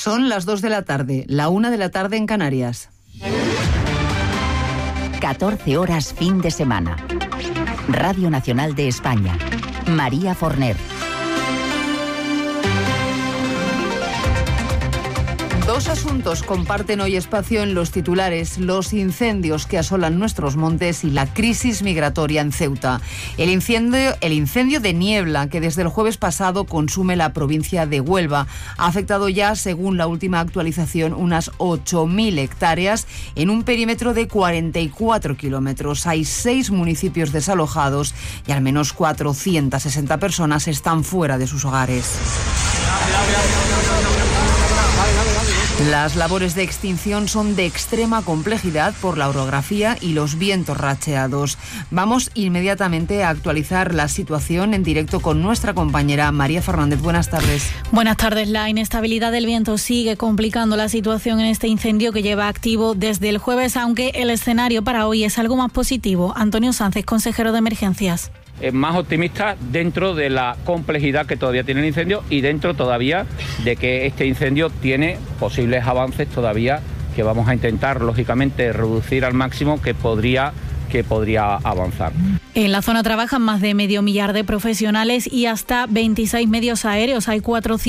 Son las 2 de la tarde, la 1 de la tarde en Canarias. 14 horas fin de semana. Radio Nacional de España. María Forner. Dos asuntos comparten hoy espacio en los titulares: los incendios que asolan nuestros montes y la crisis migratoria en Ceuta. El incendio de niebla que desde el jueves pasado consume la provincia de Huelva ha afectado ya, según la última actualización, unas 8.000 hectáreas en un perímetro de 44 kilómetros. Hay 6 municipios desalojados y al menos 460 personas están fuera de sus hogares. Las labores de extinción son de extrema complejidad por la orografía y los vientos racheados. Vamos inmediatamente a actualizar la situación en directo con nuestra compañera María Fernández. Buenas tardes. Buenas tardes. La inestabilidad del viento sigue complicando la situación en este incendio que lleva activo desde el jueves, aunque el escenario para hoy es algo más positivo. Antonio Sánchez, consejero de Emergencias. Más optimista dentro de la complejidad que todavía tiene el incendio y dentro todavía de que este incendio tiene posibles avances todavía que vamos a intentar, lógicamente, reducir al máximo que podría avanzar. En la zona trabajan más de 500.000 de profesionales y hasta 26 medios aéreos. Hay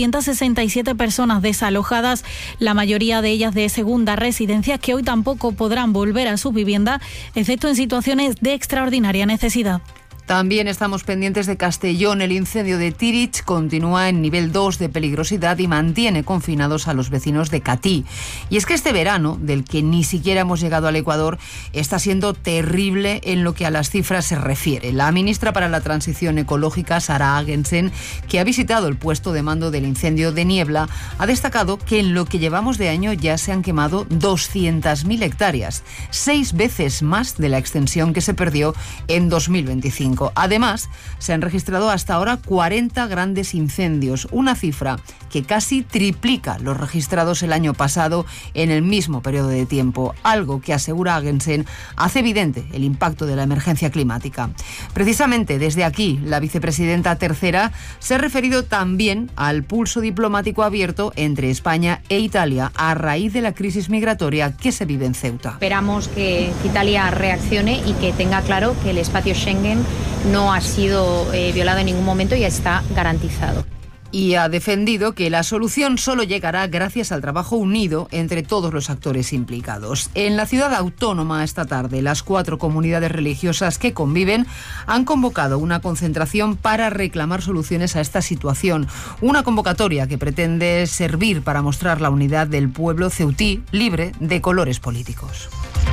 467 personas desalojadas, la mayoría de ellas de segunda residencia, que hoy tampoco podrán volver a su vivienda, excepto en situaciones de extraordinaria necesidad. También estamos pendientes de Castellón. El incendio de Tirich continúa en nivel 2 de peligrosidad y mantiene confinados a los vecinos de Catí. Y es que este verano, del que ni siquiera hemos llegado al Ecuador, está siendo terrible en lo que a las cifras se refiere. La ministra para la Transición Ecológica, Sara Agensen, que ha visitado el puesto de mando del incendio de niebla, ha destacado que en lo que llevamos de año ya se han quemado 200.000 hectáreas, 6 veces más de la extensión que se perdió en 2025. Además, se han registrado hasta ahora 40 grandes incendios, una cifra que casi triplica los registrados el año pasado en el mismo periodo de tiempo, algo que, asegura Agensen, hace evidente el impacto de la emergencia climática. Precisamente desde aquí, la vicepresidenta tercera se ha referido también al pulso diplomático abierto entre España e Italia a raíz de la crisis migratoria que se vive en Ceuta. Esperamos que Italia reaccione y que tenga claro que el espacio Schengen no ha sido violado en ningún momento y está garantizado. Y ha defendido que la solución solo llegará gracias al trabajo unido entre todos los actores implicados. En la ciudad autónoma esta tarde, las 4 comunidades religiosas que conviven han convocado una concentración para reclamar soluciones a esta situación. Una convocatoria que pretende servir para mostrar la unidad del pueblo ceutí libre de colores políticos.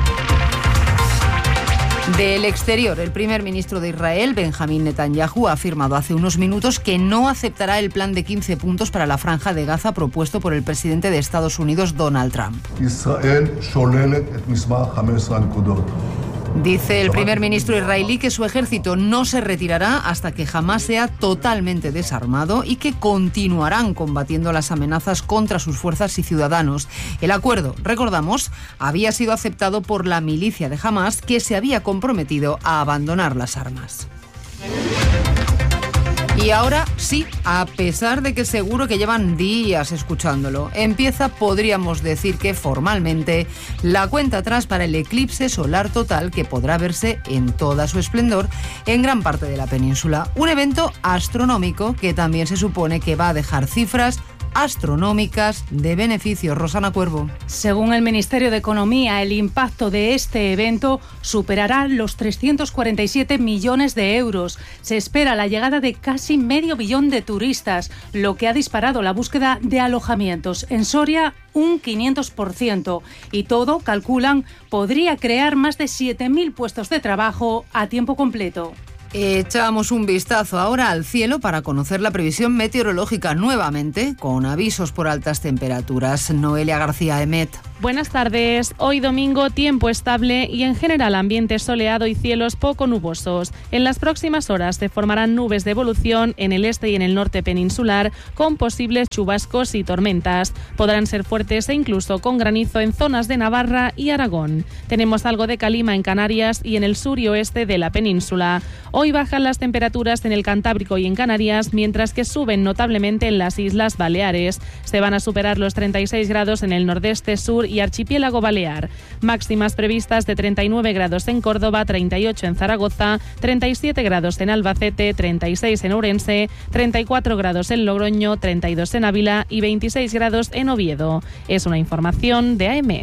Del exterior, el primer ministro de Israel, Benjamín Netanyahu, ha afirmado hace unos minutos que no aceptará el plan de 15 puntos para la franja de Gaza propuesto por el presidente de Estados Unidos, Donald Trump. Dice el primer ministro israelí que su ejército no se retirará hasta que Hamás sea totalmente desarmado y que continuarán combatiendo las amenazas contra sus fuerzas y ciudadanos. El acuerdo, recordamos, había sido aceptado por la milicia de Hamás, que se había comprometido a abandonar las armas. Y ahora sí, a pesar de que seguro que llevan días escuchándolo, empieza, podríamos decir que formalmente, la cuenta atrás para el eclipse solar total que podrá verse en toda su esplendor en gran parte de la península. Un evento astronómico que también se supone que va a dejar cifras astronómicas de beneficios. Rosana Cuervo. Según el Ministerio de Economía, el impacto de este evento superará los 347 millones de euros. Se espera la llegada de casi 500 000 de turistas, lo que ha disparado la búsqueda de alojamientos. En Soria, un 500%. Y todo, calculan, podría crear más de 7.000 puestos de trabajo a tiempo completo. Echamos un vistazo ahora al cielo para conocer la previsión meteorológica nuevamente, con avisos por altas temperaturas. Noelia García Emet. Buenas tardes. Hoy domingo, tiempo estable y en general ambiente soleado y cielos poco nubosos. En las próximas horas se formarán nubes de evolución en el este y en el norte peninsular con posibles chubascos y tormentas. Podrán ser fuertes e incluso con granizo en zonas de Navarra y Aragón. Tenemos algo de calima en Canarias y en el sur y oeste de la península. Hoy bajan las temperaturas en el Cantábrico y en Canarias, mientras que suben notablemente en las Islas Baleares. Se van a superar los 36 grados en el nordeste, sur y archipiélago balear. Máximas previstas de 39 grados en Córdoba, 38 en Zaragoza, 37 grados en Albacete, 36 en Ourense, 34 grados en Logroño, 32 en Ávila y 26 grados en Oviedo. Es una información de AEMET.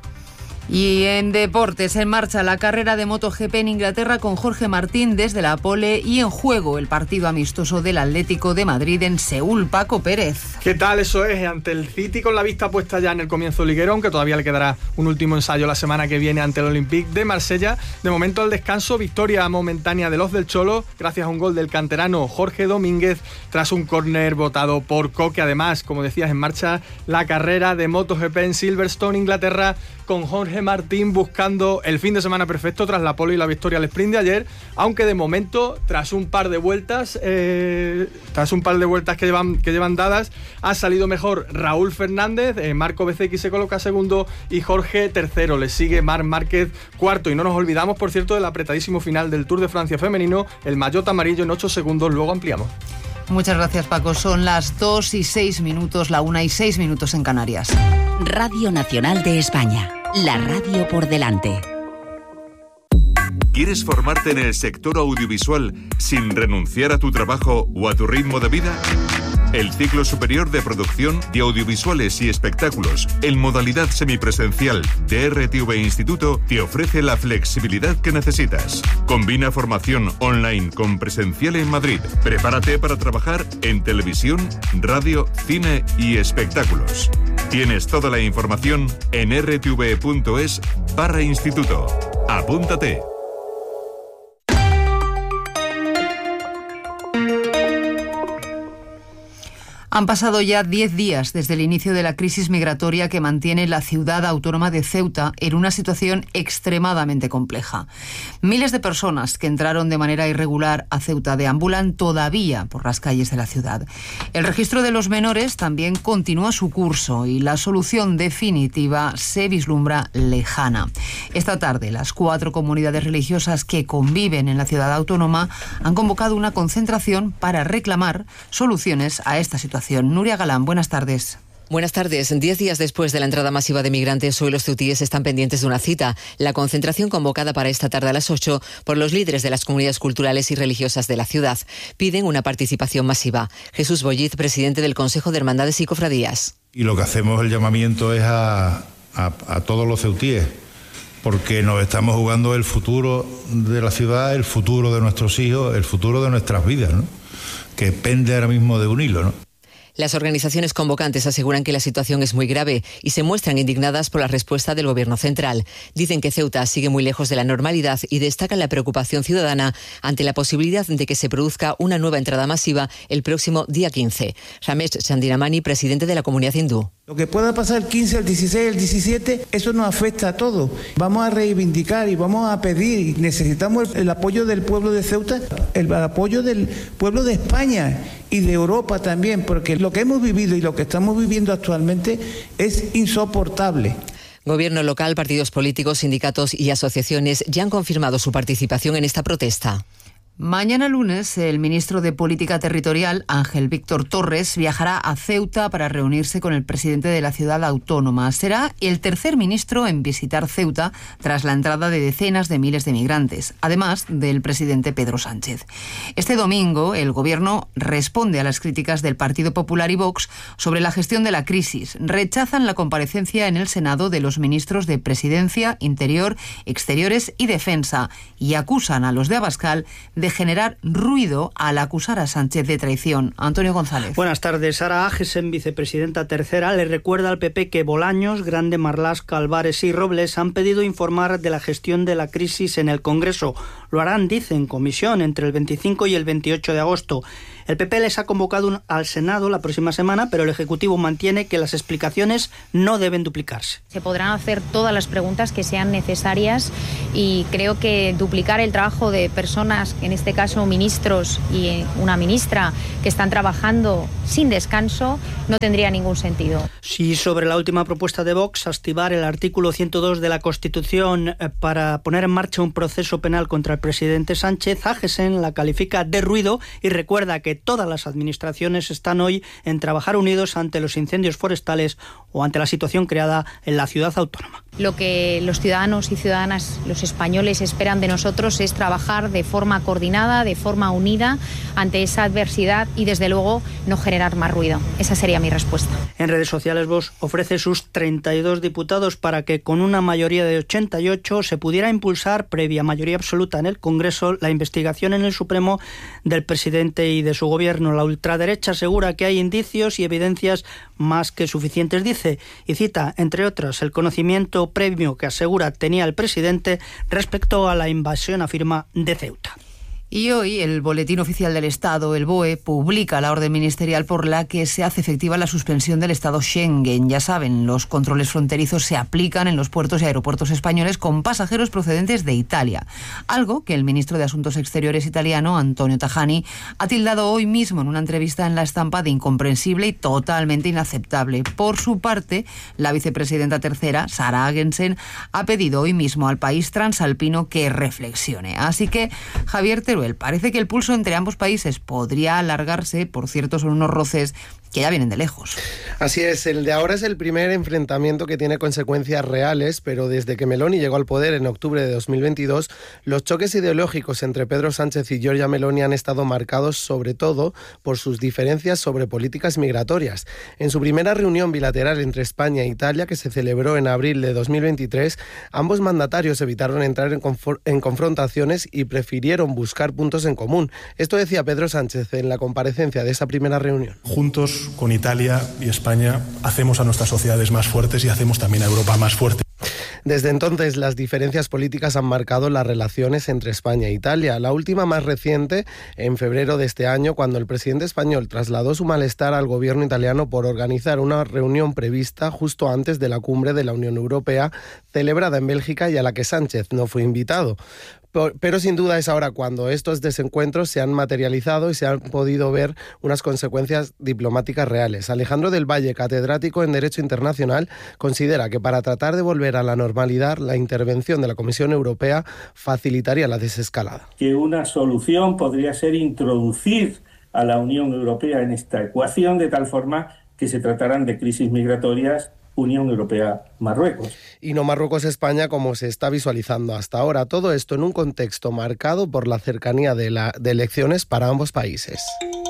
Y en deportes, en marcha la carrera de MotoGP en Inglaterra con Jorge Martín desde la pole y en juego el partido amistoso del Atlético de Madrid en Seúl. Paco Pérez. ¿Qué tal? Eso es, ante el City con la vista puesta ya en el comienzo liguero, aunque todavía le quedará un último ensayo la semana que viene ante el Olympique de Marsella. De momento al descanso, victoria momentánea de los del Cholo, gracias a un gol del canterano Jorge Domínguez tras un córner botado por Coque. Además, como decías, en marcha la carrera de MotoGP en Silverstone, Inglaterra, con Jorge Martín buscando el fin de semana perfecto tras la pole y la victoria al sprint de ayer, aunque de momento, tras un par de vueltas que llevan dadas, ha salido mejor Raúl Fernández, Marco Bezzecchi se coloca segundo y Jorge tercero, le sigue Marc Márquez cuarto. Y no nos olvidamos, por cierto, del apretadísimo final del Tour de Francia femenino, el maillot amarillo en 8 segundos, luego ampliamos. Muchas gracias, Paco. Son las 2:06, la 1:06 en Canarias. Radio Nacional de España, la radio por delante. ¿Quieres formarte en el sector audiovisual sin renunciar a tu trabajo o a tu ritmo de vida? El ciclo superior de producción de audiovisuales y espectáculos en modalidad semipresencial de RTV Instituto te ofrece la flexibilidad que necesitas. Combina formación online con presencial en Madrid. Prepárate para trabajar en televisión, radio, cine y espectáculos. Tienes toda la información en rtv.es/instituto. Apúntate. Han pasado ya 10 días desde el inicio de la crisis migratoria que mantiene la ciudad autónoma de Ceuta en una situación extremadamente compleja. Miles de personas que entraron de manera irregular a Ceuta deambulan todavía por las calles de la ciudad. El registro de los menores también continúa su curso y la solución definitiva se vislumbra lejana. Esta tarde, las 4 comunidades religiosas que conviven en la ciudad autónoma han convocado una concentración para reclamar soluciones a esta situación. Nuria Galán, buenas tardes. Buenas tardes. 10 días después de la entrada masiva de migrantes, hoy los ceutíes están pendientes de una cita. La concentración convocada para esta tarde a las 8 por los líderes de las comunidades culturales y religiosas de la ciudad. Piden una participación masiva. Jesús Bolliz, presidente del Consejo de Hermandades y Cofradías. Y lo que hacemos, el llamamiento es a todos los ceutíes, porque nos estamos jugando el futuro de la ciudad, el futuro de nuestros hijos, el futuro de nuestras vidas, ¿no? Que pende ahora mismo de un hilo, ¿no? Las organizaciones convocantes aseguran que la situación es muy grave y se muestran indignadas por la respuesta del Gobierno central. Dicen que Ceuta sigue muy lejos de la normalidad y destacan la preocupación ciudadana ante la posibilidad de que se produzca una nueva entrada masiva el próximo día 15. Ramesh Chandiramani, presidente de la comunidad hindú. Lo que pueda pasar el 15, el 16, el 17, eso nos afecta a todos. Vamos a reivindicar y vamos a pedir, y necesitamos el apoyo del pueblo de Ceuta, el apoyo del pueblo de España y de Europa también, porque lo que hemos vivido y lo que estamos viviendo actualmente es insoportable. Gobierno local, partidos políticos, sindicatos y asociaciones ya han confirmado su participación en esta protesta. Mañana lunes, el ministro de Política Territorial, Ángel Víctor Torres, viajará a Ceuta para reunirse con el presidente de la ciudad autónoma. Será el tercer ministro en visitar Ceuta tras la entrada de decenas de miles de migrantes, además del presidente Pedro Sánchez. Este domingo, el Gobierno responde a las críticas del Partido Popular y Vox sobre la gestión de la crisis. Rechazan la comparecencia en el Senado de los ministros de Presidencia, Interior, Exteriores y Defensa y acusan a los de Abascal de generar ruido al acusar a Sánchez de traición. Antonio González. Buenas tardes. Sara Agesen, vicepresidenta tercera, le recuerda al PP que Bolaños, Grande Marlaska, Álvarez y Robles han pedido informar de la gestión de la crisis en el Congreso. Lo harán, dice, en comisión entre el 25 y el 28 de agosto. El PP les ha convocado al Senado la próxima semana, pero el Ejecutivo mantiene que las explicaciones no deben duplicarse. Se podrán hacer todas las preguntas que sean necesarias y creo que duplicar el trabajo de personas, en este caso ministros y una ministra, que están trabajando sin descanso, no tendría ningún sentido. Sí, sobre la última propuesta de Vox, activar el artículo 102 de la Constitución para poner en marcha un proceso penal contra el presidente Sánchez, Agesen la califica de ruido y recuerda que todas las administraciones están hoy en trabajar unidos ante los incendios forestales o ante la situación creada en la ciudad autónoma. Lo que los ciudadanos y ciudadanas, los españoles, esperan de nosotros es trabajar de forma coordinada, de forma unida ante esa adversidad y, desde luego, no generar más ruido. Esa sería mi respuesta. En redes sociales, Vox ofrece sus 32 diputados para que, con una mayoría de 88, se pudiera impulsar, previa mayoría absoluta en el Congreso, la investigación en el Supremo del presidente y de su gobierno. La ultraderecha asegura que hay indicios y evidencias más que suficientes, dice, y cita, entre otras, el conocimiento previo que asegura tenía el presidente respecto a la invasión, afirma, de Ceuta. Y hoy el Boletín Oficial del Estado, el BOE, publica la orden ministerial por la que se hace efectiva la suspensión del Estado Schengen. Ya saben, los controles fronterizos se aplican en los puertos y aeropuertos españoles con pasajeros procedentes de Italia. Algo que el ministro de Asuntos Exteriores italiano, Antonio Tajani, ha tildado hoy mismo en una entrevista en La Estampa de incomprensible y totalmente inaceptable. Por su parte, la vicepresidenta tercera, Sara Agensen, ha pedido hoy mismo al país transalpino que reflexione. Así que, Javier Teruel, parece que el pulso entre ambos países podría alargarse, por cierto, son unos roces que ya vienen de lejos. Así es, el de ahora es el primer enfrentamiento que tiene consecuencias reales, pero desde que Meloni llegó al poder en octubre de 2022, los choques ideológicos entre Pedro Sánchez y Giorgia Meloni han estado marcados sobre todo por sus diferencias sobre políticas migratorias. En su primera reunión bilateral entre España e Italia, que se celebró en abril de 2023, ambos mandatarios evitaron entrar en confrontaciones y prefirieron buscar puntos en común. Esto decía Pedro Sánchez en la comparecencia de esa primera reunión. Juntos, con Italia y España, hacemos a nuestras sociedades más fuertes y hacemos también a Europa más fuerte. Desde entonces, las diferencias políticas han marcado las relaciones entre España e Italia. La última más reciente, en febrero de este año, cuando el presidente español trasladó su malestar al gobierno italiano por organizar una reunión prevista justo antes de la cumbre de la Unión Europea, celebrada en Bélgica y a la que Sánchez no fue invitado. Pero sin duda es ahora cuando estos desencuentros se han materializado y se han podido ver unas consecuencias diplomáticas reales. Alejandro del Valle, catedrático en Derecho Internacional, considera que para tratar de volver a la normalidad, la intervención de la Comisión Europea facilitaría la desescalada. Que una solución podría ser introducir a la Unión Europea en esta ecuación de tal forma que se trataran de crisis migratorias Unión Europea-Marruecos. Y no Marruecos-España como se está visualizando hasta ahora. Todo esto en un contexto marcado por la cercanía de elecciones para ambos países.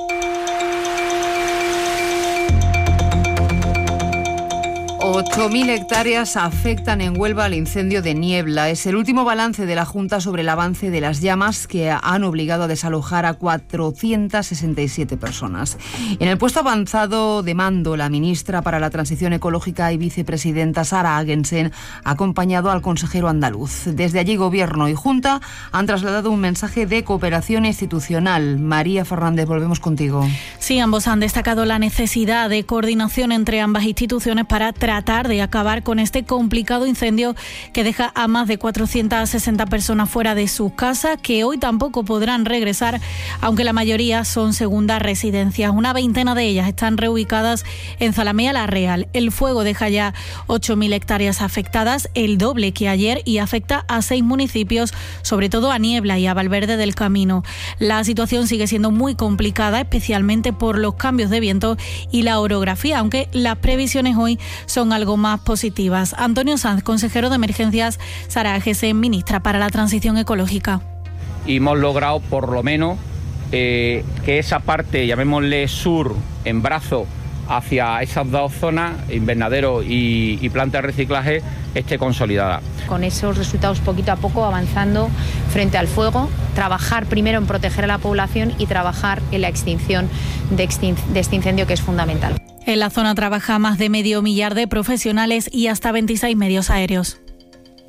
8.000 hectáreas afectan en Huelva al incendio de Niebla. Es el último balance de la Junta sobre el avance de las llamas que han obligado a desalojar a 467 personas. En el puesto avanzado de mando, la ministra para la Transición Ecológica y vicepresidenta Sara Agensen ha acompañado al consejero andaluz. Desde allí, Gobierno y Junta han trasladado un mensaje de cooperación institucional. María Fernández, volvemos contigo. Sí, ambos han destacado la necesidad de coordinación entre ambas instituciones para tratar de acabar con este complicado incendio que deja a más de 460 personas fuera de sus casas, que hoy tampoco podrán regresar, aunque la mayoría son segundas residencias. Una veintena de ellas están reubicadas en Zalamea la Real. El fuego deja ya 8.000 hectáreas afectadas, el doble que ayer, y afecta a 6 municipios, sobre todo a Niebla y a Valverde del Camino. La situación sigue siendo muy complicada, especialmente por los cambios de viento y la orografía, aunque las previsiones hoy son algo más positivas. Antonio Sanz, consejero de emergencias, Sara Agensen, ministra para la transición ecológica. Y hemos logrado por lo menos que esa parte, llamémosle sur, en brazo, hacia esas dos zonas, invernadero y planta de reciclaje, esté consolidada. Con esos resultados poquito a poco avanzando frente al fuego, trabajar primero en proteger a la población y trabajar en la extinción de este incendio, que es fundamental. En la zona trabaja más de 500.000 de profesionales y hasta 26 medios aéreos.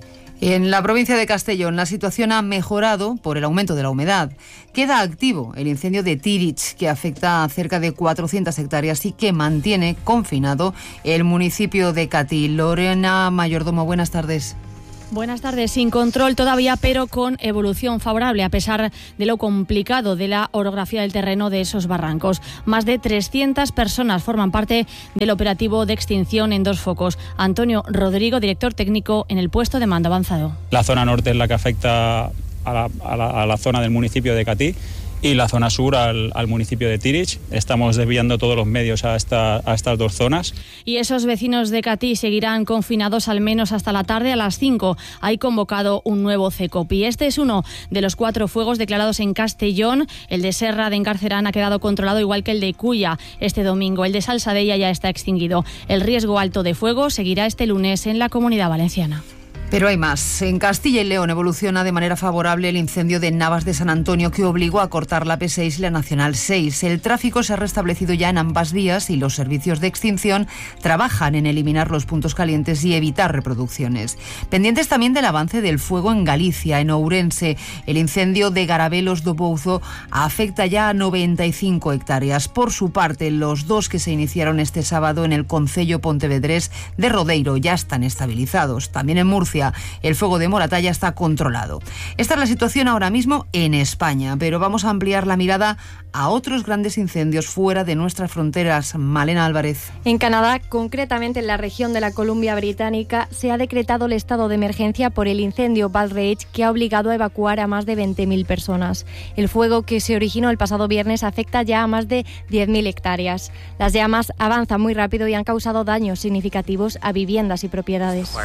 En la provincia de Castellón la situación ha mejorado por el aumento de la humedad. Queda activo el incendio de Tirich, que afecta a cerca de 400 hectáreas y que mantiene confinado el municipio de Catí. Lorena Mayordomo, buenas tardes. Buenas tardes. Sin control todavía, pero con evolución favorable, a pesar de lo complicado de la orografía del terreno de esos barrancos. Más de 300 personas forman parte del operativo de extinción en 2 focos. Antonio Rodrigo, director técnico en el puesto de mando avanzado. La zona norte es la que afecta a la zona del municipio de Catí y la zona sur al municipio de Tirich. Estamos desviando todos los medios a estas 2 zonas. Y esos vecinos de Catí seguirán confinados al menos hasta la tarde. A las 5 hay convocado un nuevo CECOPI. Este es uno de los 4 fuegos declarados en Castellón. El de Serra de Encarcerán ha quedado controlado, igual que el de Cuya este domingo. El de Salsadella ya está extinguido. El riesgo alto de fuego seguirá este lunes en la Comunidad Valenciana. Pero hay más. En Castilla y León evoluciona de manera favorable el incendio de Navas de San Antonio, que obligó a cortar la P6 y la Nacional 6. El tráfico se ha restablecido ya en ambas vías y los servicios de extinción trabajan en eliminar los puntos calientes y evitar reproducciones. Pendientes también del avance del fuego en Galicia, en Ourense. El incendio de Garabelos do Bouzo afecta ya a 95 hectáreas. Por su parte, los 2 que se iniciaron este sábado en el concello pontevedrés de Rodeiro ya están estabilizados. También en Murcia el fuego de Moratalla está controlado. Esta es la situación ahora mismo en España, pero vamos a ampliar la mirada a otros grandes incendios fuera de nuestras fronteras. Malena Álvarez. En Canadá, concretamente en la región de la Columbia Británica, se ha decretado el estado de emergencia por el incendio Balrage, que ha obligado a evacuar a más de 20.000 personas. El fuego, que se originó el pasado viernes, afecta ya a más de 10.000 hectáreas. Las llamas avanzan muy rápido y han causado daños significativos a viviendas y propiedades.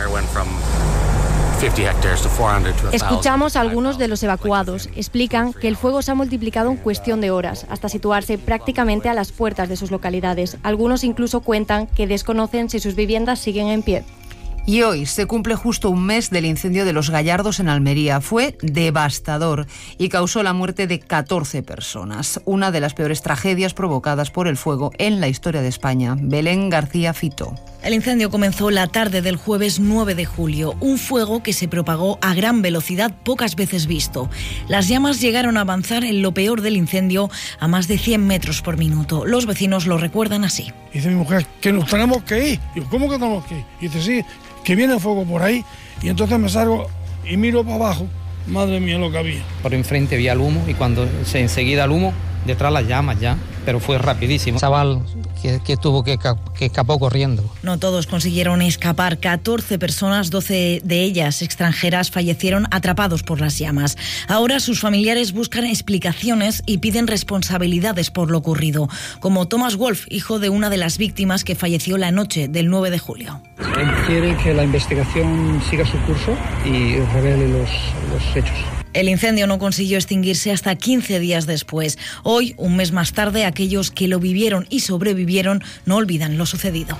Escuchamos a algunos de los evacuados. Explican que el fuego se ha multiplicado en cuestión de horas, hasta situarse prácticamente a las puertas de sus localidades. Algunos incluso cuentan que desconocen si sus viviendas siguen en pie. Y hoy se cumple justo un mes del incendio de Los Gallardos en Almería. Fue devastador y causó la muerte de 14 personas. Una de las peores tragedias provocadas por el fuego en la historia de España. Belén García Fito. El incendio comenzó la tarde del jueves 9 de julio. Un fuego que se propagó a gran velocidad, pocas veces visto. Las llamas llegaron a avanzar en lo peor del incendio a más de 100 metros por minuto. Los vecinos lo recuerdan así. Dice mi mujer que nos tenemos que ir. Digo, ¿cómo que tenemos que ir? Y dice, sí, que viene el fuego por ahí. Y entonces me salgo y miro para abajo. Madre mía, lo que había. Por enfrente vi el humo y cuando enseguida el humo, detrás las llamas ya, pero fue rapidísimo. Chaval que tuvo que escapó corriendo. No todos consiguieron escapar. 14 personas, 12 de ellas extranjeras, fallecieron atrapados por las llamas. Ahora sus familiares buscan explicaciones y piden responsabilidades por lo ocurrido, como Thomas Wolf, hijo de una de las víctimas que falleció la noche del 9 de julio. Él quiere que la investigación siga su curso y revele los hechos. El incendio no consiguió extinguirse hasta 15 días después. Hoy, un mes más tarde, aquellos que lo vivieron y sobrevivieron no olvidan lo sucedido.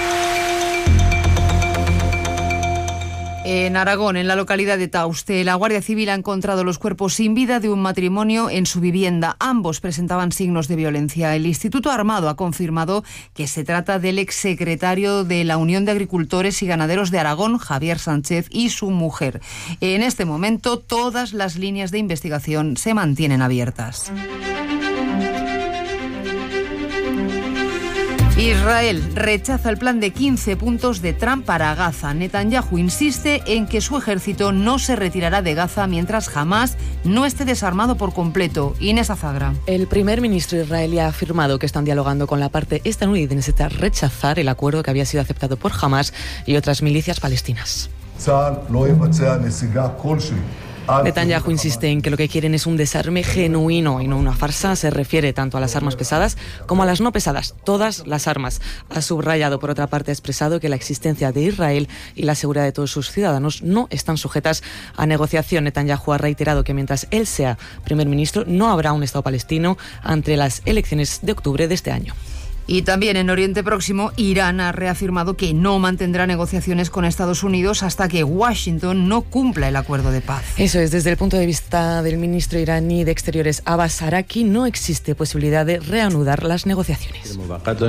En Aragón, en la localidad de Tauste, la Guardia Civil ha encontrado los cuerpos sin vida de un matrimonio en su vivienda. Ambos presentaban signos de violencia. El Instituto Armado ha confirmado que se trata del exsecretario de la Unión de Agricultores y Ganaderos de Aragón, Javier Sánchez, y su mujer. En este momento, todas las líneas de investigación se mantienen abiertas. Israel rechaza el plan de 15 puntos de Trump para Gaza. Netanyahu insiste en que su ejército no se retirará de Gaza mientras Hamás no esté desarmado por completo. Inés Azagra. El primer ministro israelí ha afirmado que están dialogando con la parte estadounidense tras rechazar el acuerdo que había sido aceptado por Hamás y otras milicias palestinas. Netanyahu insiste en que lo que quieren es un desarme genuino y no una farsa. Se refiere tanto a las armas pesadas como a las no pesadas, todas las armas. Ha subrayado, por otra parte, ha expresado que la existencia de Israel y la seguridad de todos sus ciudadanos no están sujetas a negociación. Netanyahu ha reiterado que mientras él sea primer ministro no habrá un Estado palestino ante las elecciones de octubre de este año. Y también en Oriente Próximo, Irán ha reafirmado que no mantendrá negociaciones con Estados Unidos hasta que Washington no cumpla el acuerdo de paz. Eso es, desde el punto de vista del ministro iraní de Exteriores Abbas Araki, no existe posibilidad de reanudar las negociaciones.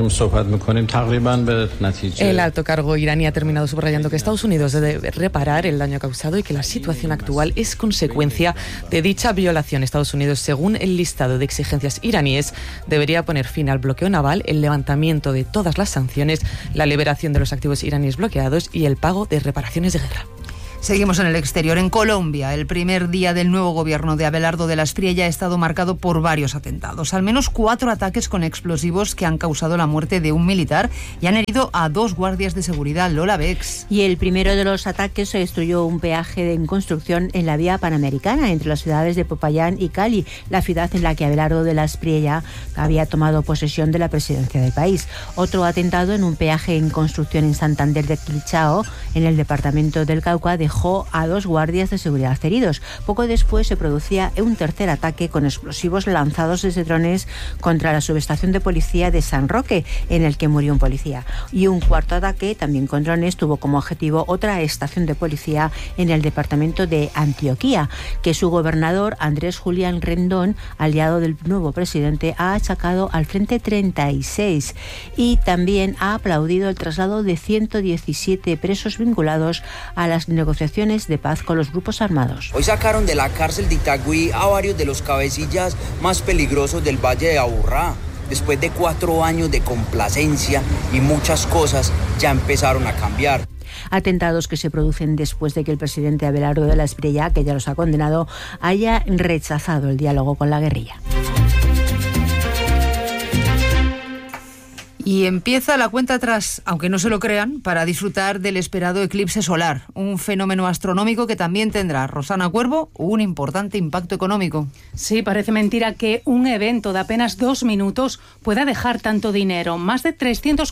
El alto cargo iraní ha terminado subrayando que Estados Unidos debe reparar el daño causado y que la situación actual es consecuencia de dicha violación. Estados Unidos, según el listado de exigencias iraníes, debería poner fin al bloqueo naval, el levantamiento de todas las sanciones, la liberación de los activos iraníes bloqueados y el pago de reparaciones de guerra. Seguimos en el exterior. En Colombia, el primer día del nuevo gobierno de Abelardo de la Espriella ha estado marcado por varios atentados. Al menos 4 ataques con explosivos que han causado la muerte de un militar y han herido a 2 guardias de seguridad. Lola Bex. Y el primero de los ataques se destruyó un peaje en construcción en la vía panamericana entre las ciudades de Popayán y Cali, la ciudad en la que Abelardo de la Espriella había tomado posesión de la presidencia del país. Otro atentado en un peaje en construcción en Santander de Quilichao, en el departamento del Cauca, dejó a 2 guardias de seguridad heridos. Poco después se producía un tercer ataque con explosivos lanzados desde drones contra la subestación de policía de San Roque, en el que murió un policía. Y un cuarto ataque, también con drones, tuvo como objetivo otra estación de policía en el departamento de Antioquia, que su gobernador, Andrés Julián Rendón, aliado del nuevo presidente, ha achacado al Frente 36 y también ha aplaudido el traslado de 117 presos vinculados a las negociaciones de paz con los grupos armados. Hoy sacaron de la cárcel de Itagüí a varios de los cabecillas más peligrosos del Valle de Aburrá. Después de 4 años de complacencia y muchas cosas ya empezaron a cambiar. Atentados que se producen después de que el presidente Abelardo de la Espriella, que ya los ha condenado, haya rechazado el diálogo con la guerrilla. Y empieza la cuenta atrás, aunque no se lo crean, para disfrutar del esperado eclipse solar, un fenómeno astronómico que también tendrá, Rosana Cuervo, un importante impacto económico. Sí, parece mentira que un evento de apenas 2 minutos pueda dejar tanto dinero, más de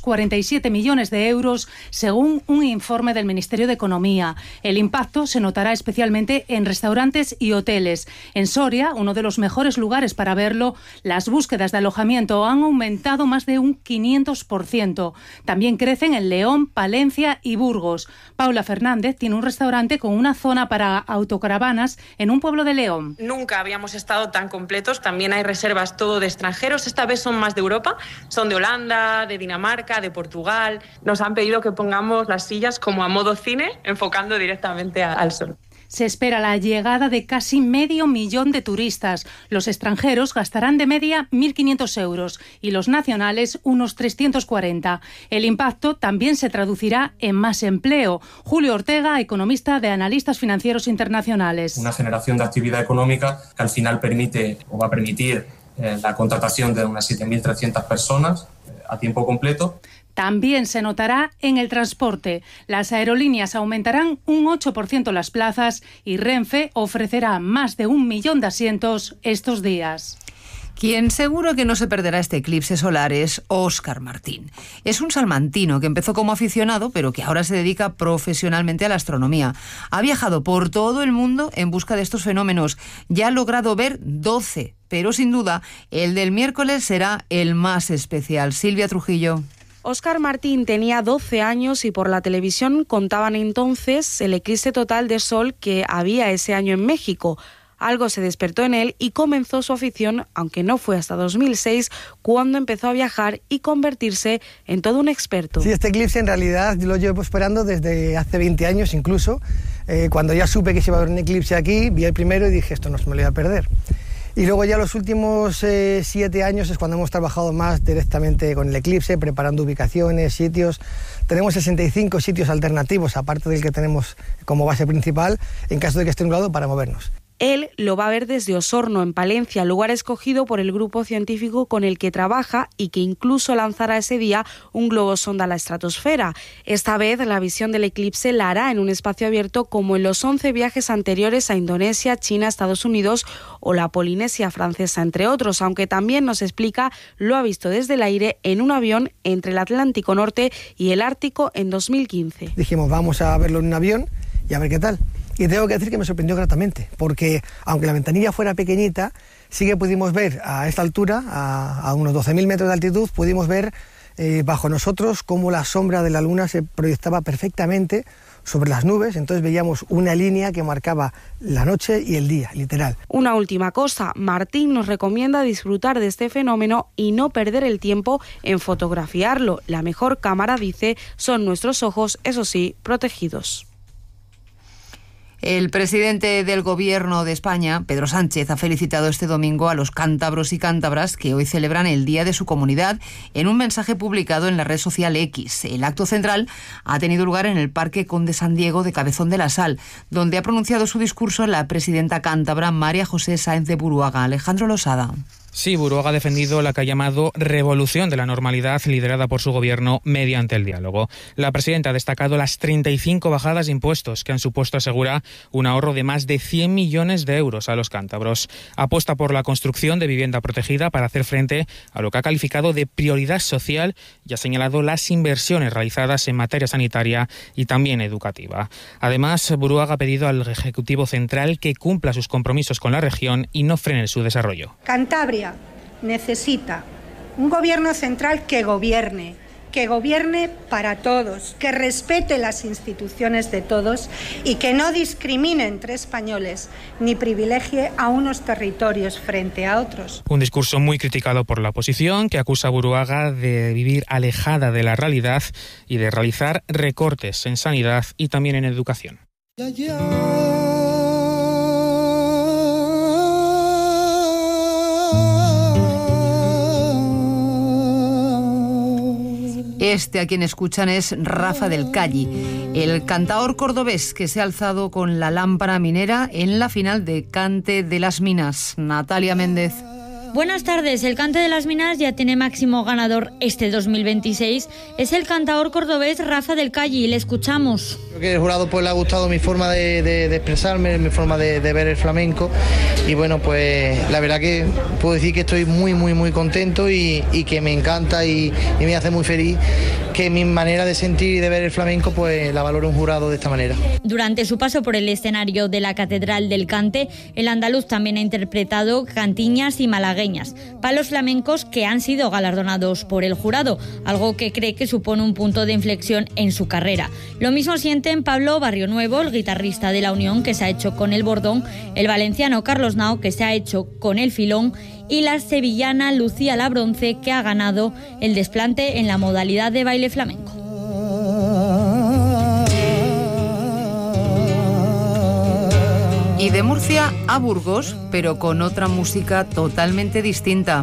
347 millones de euros, según un informe del Ministerio de Economía. El impacto se notará especialmente en restaurantes y hoteles. En Soria, uno de los mejores lugares para verlo, las búsquedas de alojamiento han aumentado más de un 500%. También crecen en León, Palencia y Burgos. Paula Fernández tiene un restaurante con una zona para autocaravanas en un pueblo de León. Nunca habíamos estado tan completos. También hay reservas todo de extranjeros. Esta vez son más de Europa. Son de Holanda, de Dinamarca, de Portugal. Nos han pedido que pongamos las sillas como a modo cine, enfocando directamente al sol. Se espera la llegada de casi 500.000 de turistas. Los extranjeros gastarán de media 1.500 euros y los nacionales unos 340. El impacto también se traducirá en más empleo. Julio Ortega, economista de Analistas Financieros Internacionales. Una generación de actividad económica que al final permite o va a permitir la contratación de unas 7.300 personas a tiempo completo. También se notará en el transporte. Las aerolíneas aumentarán un 8% las plazas y Renfe ofrecerá más de 1 millón de asientos estos días. Quien seguro que no se perderá este eclipse solar es Óscar Martín. Es un salmantino que empezó como aficionado, pero que ahora se dedica profesionalmente a la astronomía. Ha viajado por todo el mundo en busca de estos fenómenos. Ya ha logrado ver 12, pero sin duda el del miércoles será el más especial. Silvia Trujillo. Óscar Martín tenía 12 años y por la televisión contaban entonces el eclipse total de sol que había ese año en México. Algo se despertó en él y comenzó su afición, aunque no fue hasta 2006 cuando empezó a viajar y convertirse en todo un experto. Sí, este eclipse en realidad lo llevo esperando desde hace 20 años incluso. Cuando ya supe que se iba a haber un eclipse aquí, vi el primero y dije, esto no se me lo voy a perder. Y luego ya los últimos 7 años es cuando hemos trabajado más directamente con el eclipse, preparando ubicaciones, sitios. Tenemos 65 sitios alternativos, aparte del que tenemos como base principal, en caso de que esté nublado, para movernos. Él lo va a ver desde Osorno, en Palencia, lugar escogido por el grupo científico con el que trabaja y que incluso lanzará ese día un globo sonda a la estratosfera. Esta vez la visión del eclipse la hará en un espacio abierto como en los 11 viajes anteriores a Indonesia, China, Estados Unidos o la Polinesia francesa, entre otros, aunque también nos explica lo ha visto desde el aire en un avión entre el Atlántico Norte y el Ártico en 2015. Dijimos, vamos a verlo en un avión y a ver qué tal. Y tengo que decir que me sorprendió gratamente, porque aunque la ventanilla fuera pequeñita, sí que pudimos ver a esta altura, a unos 12.000 metros de altitud, pudimos ver bajo nosotros, cómo la sombra de la luna se proyectaba perfectamente sobre las nubes, entonces veíamos una línea que marcaba la noche y el día, literal. Una última cosa, Martín nos recomienda disfrutar de este fenómeno y no perder el tiempo en fotografiarlo. La mejor cámara, dice, son nuestros ojos, eso sí, protegidos. El presidente del Gobierno de España, Pedro Sánchez, ha felicitado este domingo a los cántabros y cántabras que hoy celebran el Día de su Comunidad en un mensaje publicado en la red social X. El acto central ha tenido lugar en el Parque Conde San Diego de Cabezón de la Sal, donde ha pronunciado su discurso la presidenta cántabra María José Sáenz de Buruaga. Alejandro Losada. Sí, Buruaga ha defendido la que ha llamado revolución de la normalidad liderada por su gobierno mediante el diálogo. La presidenta ha destacado las 35 bajadas de impuestos que han supuesto, asegura, un ahorro de más de 100 millones de euros a los cántabros. Apuesta por la construcción de vivienda protegida para hacer frente a lo que ha calificado de prioridad social y ha señalado las inversiones realizadas en materia sanitaria y también educativa. Además, Buruaga ha pedido al Ejecutivo Central que cumpla sus compromisos con la región y no frene su desarrollo. Cantabria necesita un gobierno central que gobierne para todos, que respete las instituciones de todos y que no discrimine entre españoles ni privilegie a unos territorios frente a otros. Un discurso muy criticado por la oposición, que acusa a Buruaga de vivir alejada de la realidad y de realizar recortes en sanidad y también en educación. Este a quien escuchan es Rafa del Calli, el cantaor cordobés que se ha alzado con la lámpara minera en la final de Cante de las Minas. Natalia Méndez. Buenas tardes. El Cante de las Minas ya tiene máximo ganador este 2026. Es el cantaor cordobés Rafa del Calli. Le escuchamos. Creo que el jurado pues le ha gustado mi forma de expresarme, mi forma de ver el flamenco. Y bueno, pues la verdad que puedo decir que estoy muy contento y que me encanta y me hace muy feliz que mi manera de sentir y de ver el flamenco pues la valore un jurado de esta manera. Durante su paso por el escenario de la Catedral del Cante, el andaluz también ha interpretado cantiñas y malagueñas, palos flamencos que han sido galardonados por el jurado, algo que cree que supone un punto de inflexión en su carrera. Lo mismo sienten Pablo Barrionuevo, el guitarrista de La Unión, que se ha hecho con el bordón, el valenciano Carlos Nao, que se ha hecho con el filón, y la sevillana Lucía Labronce, que ha ganado el desplante en la modalidad de baile flamenco. Y de Murcia a Burgos, pero con otra música totalmente distinta.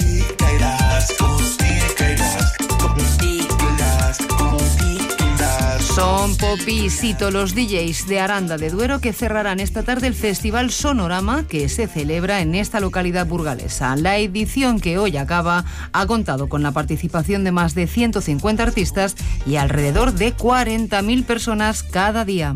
Son Popisito, los DJs de Aranda de Duero, que cerrarán esta tarde el Festival Sonorama, que se celebra en esta localidad burgalesa. La edición que hoy acaba ha contado con la participación de más de 150 artistas y alrededor de 40.000 personas cada día.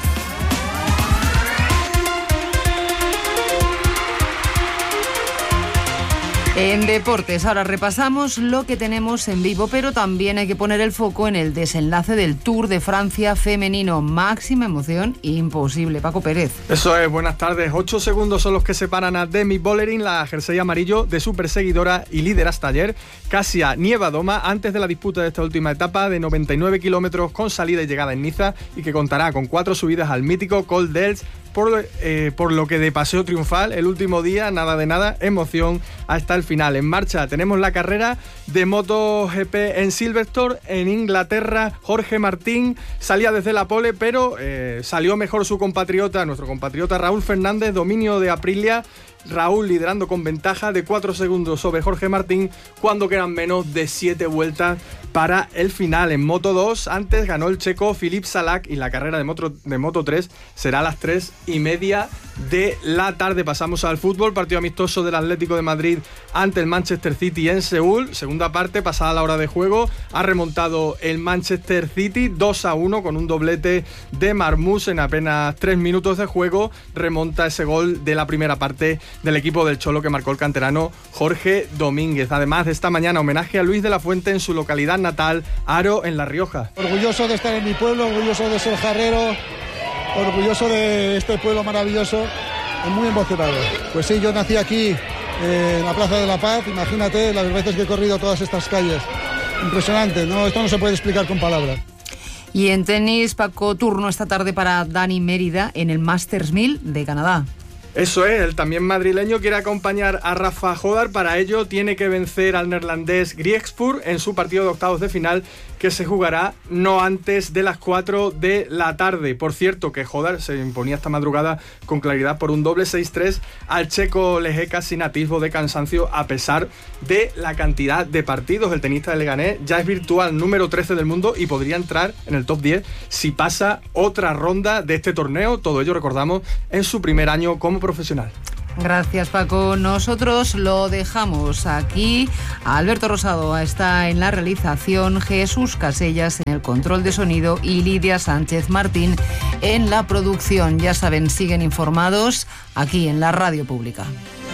En deportes, ahora repasamos lo que tenemos en vivo, pero también hay que poner el foco en el desenlace del Tour de Francia femenino. Máxima emoción imposible. Paco Pérez. Eso es, buenas tardes. 8 segundos son los que separan a Demi Vollering, la jersey amarillo, de su perseguidora y líder hasta ayer, Kasia Nievadoma, antes de la disputa de esta última etapa de 99 kilómetros con salida y llegada en Niza y que contará con 4 subidas al mítico Col d'Els. Por lo que de paseo triunfal, el último día, nada de nada, emoción hasta el final. En marcha tenemos la carrera de MotoGP en Silverstone, en Inglaterra. Jorge Martín salía desde la pole, pero salió mejor su compatriota, nuestro compatriota Raúl Fernández, dominio de Aprilia. Raúl liderando con ventaja de 4 segundos sobre Jorge Martín cuando quedan menos de 7 vueltas para el final. En Moto 2 antes ganó el checo Filip Salak y la carrera de Moto 3 será a las 3:30 de la tarde. Pasamos al fútbol, partido amistoso del Atlético de Madrid ante el Manchester City en Seúl. Segunda parte, pasada la hora de juego, ha remontado el Manchester City 2-1 con un doblete de Marmoush en apenas 3 minutos de juego. Remonta ese gol de la primera parte del equipo del Cholo que marcó el canterano Jorge Domínguez. Además, de esta mañana homenaje a Luis de la Fuente en su localidad natal, Haro, en La Rioja. Orgulloso de estar en mi pueblo, orgulloso de ser jarrero, orgulloso de este pueblo maravilloso y muy emocionado. Pues sí, yo nací aquí en la Plaza de la Paz, imagínate las veces que he corrido todas estas calles. impresionante, ¿no? Esto no se puede explicar con palabras. Y en tenis, Paco, turno esta tarde para Dani Mérida en el Masters 1000 de Canadá. Eso es, el también madrileño quiere acompañar a Rafa Jodar. Para ello tiene que vencer al neerlandés Griekspoor en su partido de octavos de final, que se jugará no antes de las 4 de la tarde. Por cierto, que Jodar se imponía esta madrugada con claridad por un doble 6-3 al checo Lehecka sin atisbo de cansancio, a pesar de la cantidad de partidos. El tenista de Leganés ya es virtual número 13 del mundo y podría entrar en el top 10 si pasa otra ronda de este torneo. Todo ello, recordamos, en su primer año como profesional. Gracias, Paco. Nosotros lo dejamos aquí. Alberto Rosado está en la realización, Jesús Casellas en el control de sonido y Lidia Sánchez Martín en la producción. Ya saben, siguen informados aquí en la Radio Pública.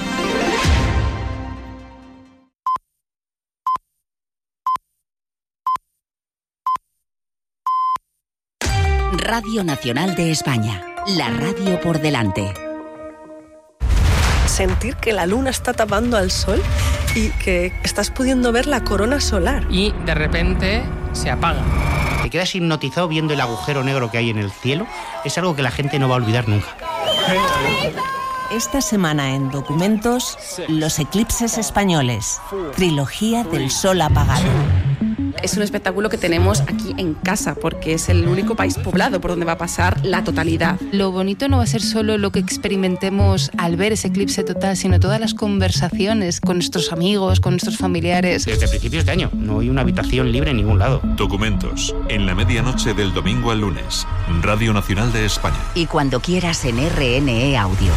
Radio Nacional de España, la radio por delante. Sentir que la luna está tapando al sol y que estás pudiendo ver la corona solar. Y de repente se apaga. Te quedas hipnotizado viendo el agujero negro que hay en el cielo. Es algo que la gente no va a olvidar nunca. Esta semana en Documentos, los eclipses españoles. Trilogía del sol apagado. Es un espectáculo que tenemos aquí en casa, porque es el único país poblado por donde va a pasar la totalidad. Lo bonito no va a ser solo lo que experimentemos al ver ese eclipse total, sino todas las conversaciones con nuestros amigos, con nuestros familiares. Desde principios de año no hay una habitación libre en ningún lado. Documentos, en la medianoche del domingo al lunes. Radio Nacional de España. Y cuando quieras en RNE Audio.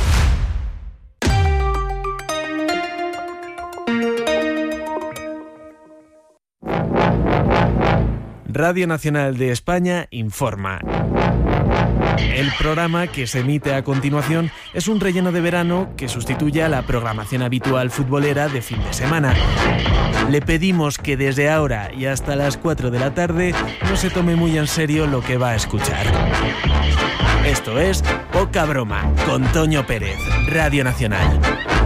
Radio Nacional de España informa. El programa que se emite a continuación es un relleno de verano que sustituye a la programación habitual futbolera de fin de semana. Le pedimos que desde ahora y hasta las 4 de la tarde no se tome muy en serio lo que va a escuchar. Esto es Poca Broma, con Toño Pérez, Radio Nacional.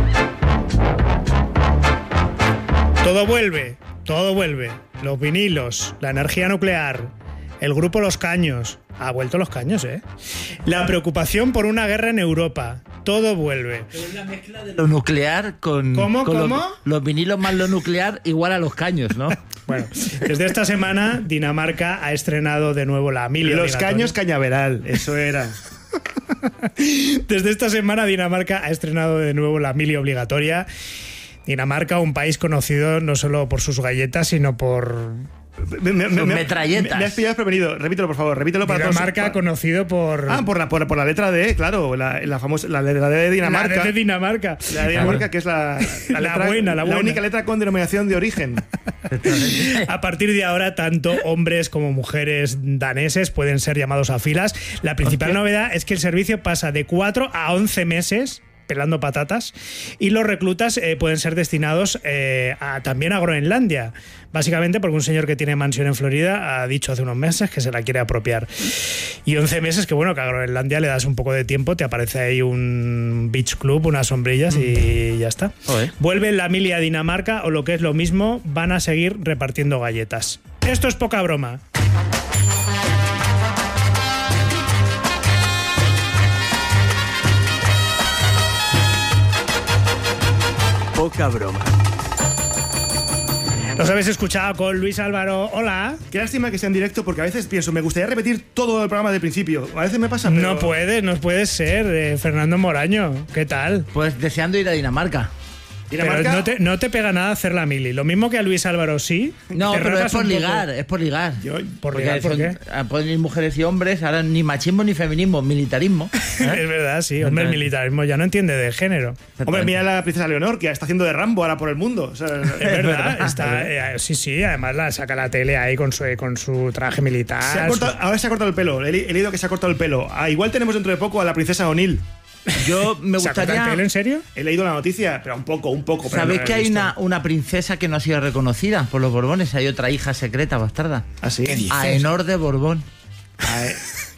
Todo vuelve. Todo vuelve. Los vinilos, la energía nuclear, el grupo Los Caños. Ha vuelto Los Caños, ¿eh? La preocupación por una guerra en Europa. Todo vuelve. Pero es la mezcla de lo nuclear con... ¿Cómo? Los vinilos más lo nuclear igual a Los Caños, ¿no? Bueno, desde esta semana Dinamarca ha estrenado de nuevo la mili Los Caños Cañaveral, eso era. Desde esta semana Dinamarca ha estrenado de nuevo la mili obligatoria. Dinamarca, un país conocido no solo por sus galletas, sino por... metralletas. Me has pillado desprevenido. Repítelo, por favor. Repítelo para todos. Dinamarca, conocido por... por la letra D, claro. La famosa... La letra D de Dinamarca. La D de Dinamarca. La de Dinamarca, que es la buena. La única letra con denominación de origen. A partir de ahora, tanto hombres como mujeres daneses pueden ser llamados a filas. La principal novedad es que el servicio pasa de 4 a 11 meses... pelando patatas, y los reclutas pueden ser destinados también a Groenlandia, básicamente porque un señor que tiene mansión en Florida ha dicho hace unos meses que se la quiere apropiar. Y 11 meses que bueno, que a Groenlandia le das un poco de tiempo, te aparece ahí un beach club, unas sombrillas y ya está. Vuelve la mili a Dinamarca, o lo que es lo mismo, van a seguir repartiendo galletas. Esto es Poca Broma. Poca Broma. Los habéis escuchado con Luis Álvaro. Hola. Qué lástima que sea en directo, porque a veces pienso, me gustaría repetir todo el programa del principio. A veces me pasa, pero... No puede ser. Fernando Moraño, ¿qué tal? Pues deseando ir a Dinamarca. Pero no te pega nada hacer la mili. Lo mismo que a Luis Álvaro, sí. No, pero es por ligar, es por ligar. ¿Por ligar? ¿Por qué? Pueden ir mujeres y hombres, ahora ni machismo ni feminismo, militarismo. Es verdad, sí. Hombre, el militarismo ya no entiende de género. Hombre, mira a la princesa Leonor, que está haciendo de Rambo ahora por el mundo. O sea, es verdad. Sí, además la saca la tele ahí con su traje militar. Ahora se ha cortado el pelo. He leído que se ha cortado el pelo. Igual tenemos dentro de poco a la princesa O'Neill. Yo me gustaría... ¿Se ha ¿En serio? He leído la noticia, pero un poco. ¿Sabéis que hay una princesa que no ha sido reconocida por los Borbones? Hay otra hija secreta bastarda. ¿Ah, sí? Aenor de Borbón.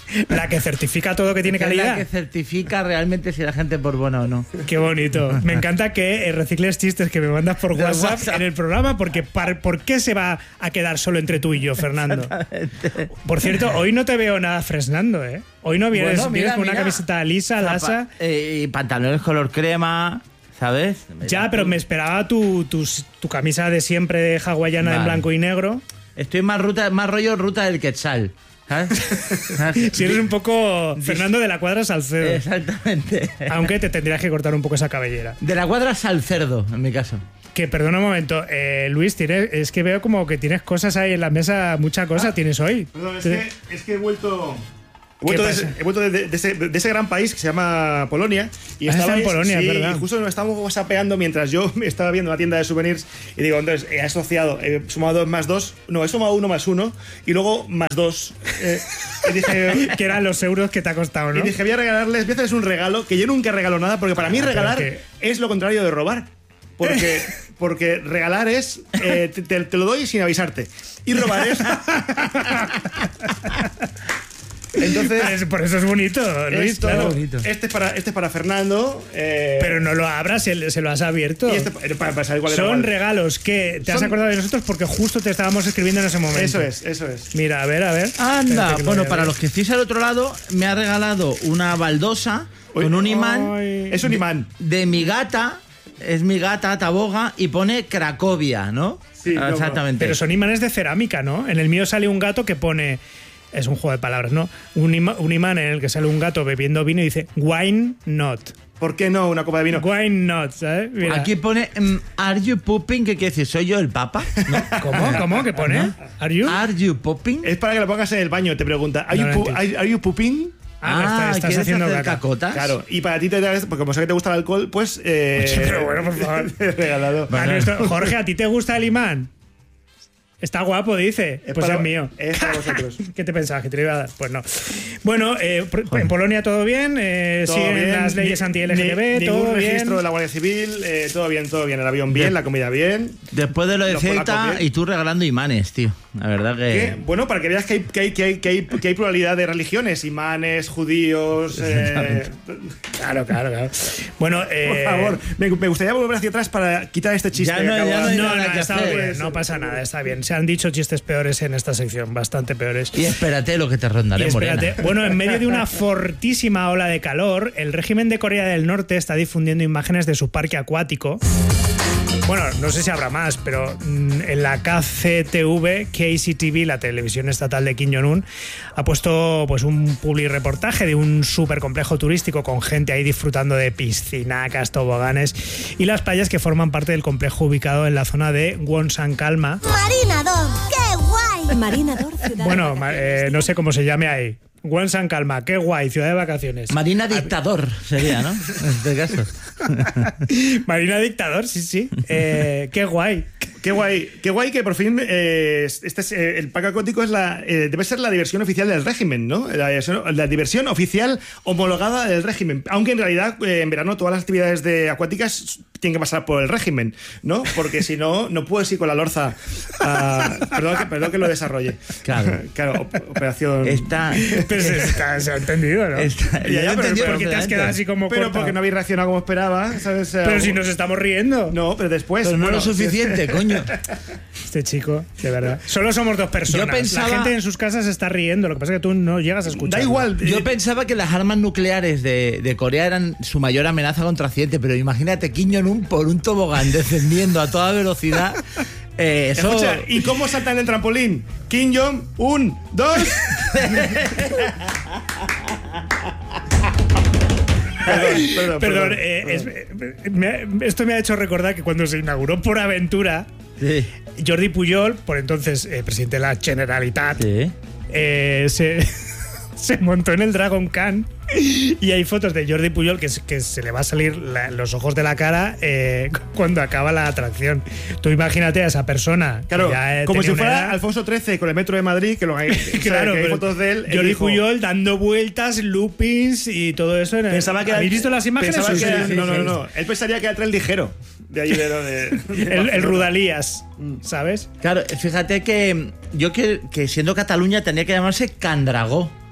La que certifica todo que tiene calidad. La que certifica realmente si la gente es por buena o no. Qué bonito. Me encanta que recicles chistes que me mandas por WhatsApp en el programa, porque ¿por qué se va a quedar solo entre tú y yo, Fernando? Por cierto, hoy no te veo nada fresnando, ¿eh? Hoy no vienes, vienes con una camiseta lisa, lasa. Y pantalones color crema, ¿sabes? Ya, pero me esperaba tu camisa de siempre de hawaiana en blanco y negro. Estoy más rollo ruta del Quetzal. ¿Sabes? Si eres un poco Fernando de la Cuadra Salcedo. Exactamente. Aunque te tendrías que cortar un poco esa cabellera. De la Cuadra Salcerdo, en mi caso. Que perdona un momento, Luis, es que veo como que tienes cosas ahí en la mesa, mucha cosa tienes hoy. Perdón, es que he vuelto de ese gran país que se llama Polonia. Y estaba en Polonia, sí, ¿verdad? Y justo nos estábamos whatsappeando mientras yo estaba viendo una tienda de souvenirs. Y digo, entonces, he asociado, he sumado 2 más 2. No, he sumado 1 más 1. Y luego más 2. Y dije, que eran los euros que te ha costado, ¿no? Y dije, voy a hacerles un regalo, que yo nunca regalo nada, porque para mí regalar es lo contrario de robar. Porque regalar es te lo doy sin avisarte. Y robar es... Entonces, por eso es bonito, Luis. Claro. Este es para Fernando. Pero no lo abras, se lo has abierto. Y para saber cuál Son regalos que te has acordado de nosotros porque justo te estábamos escribiendo en ese momento. Eso es. Mira, a ver. Anda, bueno, para los que estéis al otro lado, me ha regalado una baldosa con un imán. Es un imán. De mi gata. Es mi gata Taboga y pone Cracovia, ¿no? Sí, exactamente. Pero son imanes de cerámica, ¿no? En el mío sale un gato que pone... Es un juego de palabras, ¿no? Un imán en el que sale un gato bebiendo vino y dice wine not. ¿Por qué no una copa de vino? Wine not, ¿sabes? Mira. Aquí pone are you pooping? ¿Qué quiere decir? ¿Soy yo el papa? ¿No? ¿Cómo? ¿Qué pone? ¿No? ¿Are you pooping? Es para que lo pongas en el baño, te pregunta. ¿Are you pooping? Estás haciendo cacotas. Claro, y para ti, porque como sé que te gusta el alcohol, pues... pero bueno, por favor. regalado. Jorge, ¿a ti te gusta el imán? Está guapo, dice. Pues es mío. Es para vosotros. ¿Qué te pensabas? ¿Que te lo iba a dar? Pues no. Bueno, en Polonia todo bien. Siguen las leyes anti-LGTB. Ningún todo registro bien. de la Guardia Civil. Todo bien. El avión bien, la comida bien. Después de lo de Ceuta y tú regalando imanes, tío. La verdad que... Bueno, para que veas que hay pluralidad de religiones. Imanes, judíos... Claro. Bueno, por favor, me gustaría volver hacia atrás para quitar este chiste. No pasa nada, está bien. Se han dicho chistes peores en esta sección, bastante peores. Y espérate lo que te rondaré, Morena. Bueno, en medio de una fortísima ola de calor, el régimen de Corea del Norte está difundiendo imágenes de su parque acuático. Bueno, no sé si habrá más, pero en la KCTV, la televisión estatal de Kim Jong-un, ha puesto pues un publireportaje de un supercomplejo turístico con gente ahí disfrutando de piscinacas, toboganes y las playas que forman parte del complejo ubicado en la zona de Wonsan-Kalma. Marinador, qué guay. Marinador, ciudad. Bueno, no sé cómo se llame ahí. Wonsan-Kalma, qué guay, ciudad de vacaciones. Marina Dictador sería, ¿no? En este caso. Marina Dictador, sí. Qué guay. Qué guay que por fin el parque acuático es debe ser la diversión oficial del régimen, ¿no? La diversión oficial homologada del régimen. Aunque en realidad en verano todas las actividades acuáticas tienen que pasar por el régimen, ¿no? Porque si no, no puedes ir con la lorza perdón que lo desarrolle. Claro, operación... Se ha entendido, ¿no? Pero porque te has quedado así como pero corta. porque no habéis reaccionado como esperaba, ¿sabes? Pero si nos estamos riendo. No, pero después... Pero no lo suficiente, coño. Este chico, de verdad. Solo somos 2 personas. La gente en sus casas está riendo. Lo que pasa es que tú no llegas a escuchar. Da igual. Yo pensaba que las armas nucleares de Corea eran su mayor amenaza contra Occidente, pero imagínate Kim Jong-un por un tobogán descendiendo a toda velocidad. Escucha, ¿y cómo saltan en el trampolín? Kim Jong, 1, 2. Perdón. Esto me ha hecho recordar que cuando se inauguró Por Aventura, Jordi Pujol, por entonces presidente de la Generalitat, se montó en el Dragon Khan. Y hay fotos de Jordi Pujol que se le va a salir los ojos de la cara cuando acaba la atracción. Tú imagínate a esa persona. Claro, como si fuera Alfonso XIII con el metro de Madrid, que hay, claro, que hay fotos de él. Jordi Pujol dando vueltas, loopings y todo eso. ¿Habéis visto las imágenes? No. Él pensaría que era el tren ligero. De ahí el Rudalías, ¿sabes? Claro, fíjate que yo que siendo Cataluña tenía que llamarse Candragó.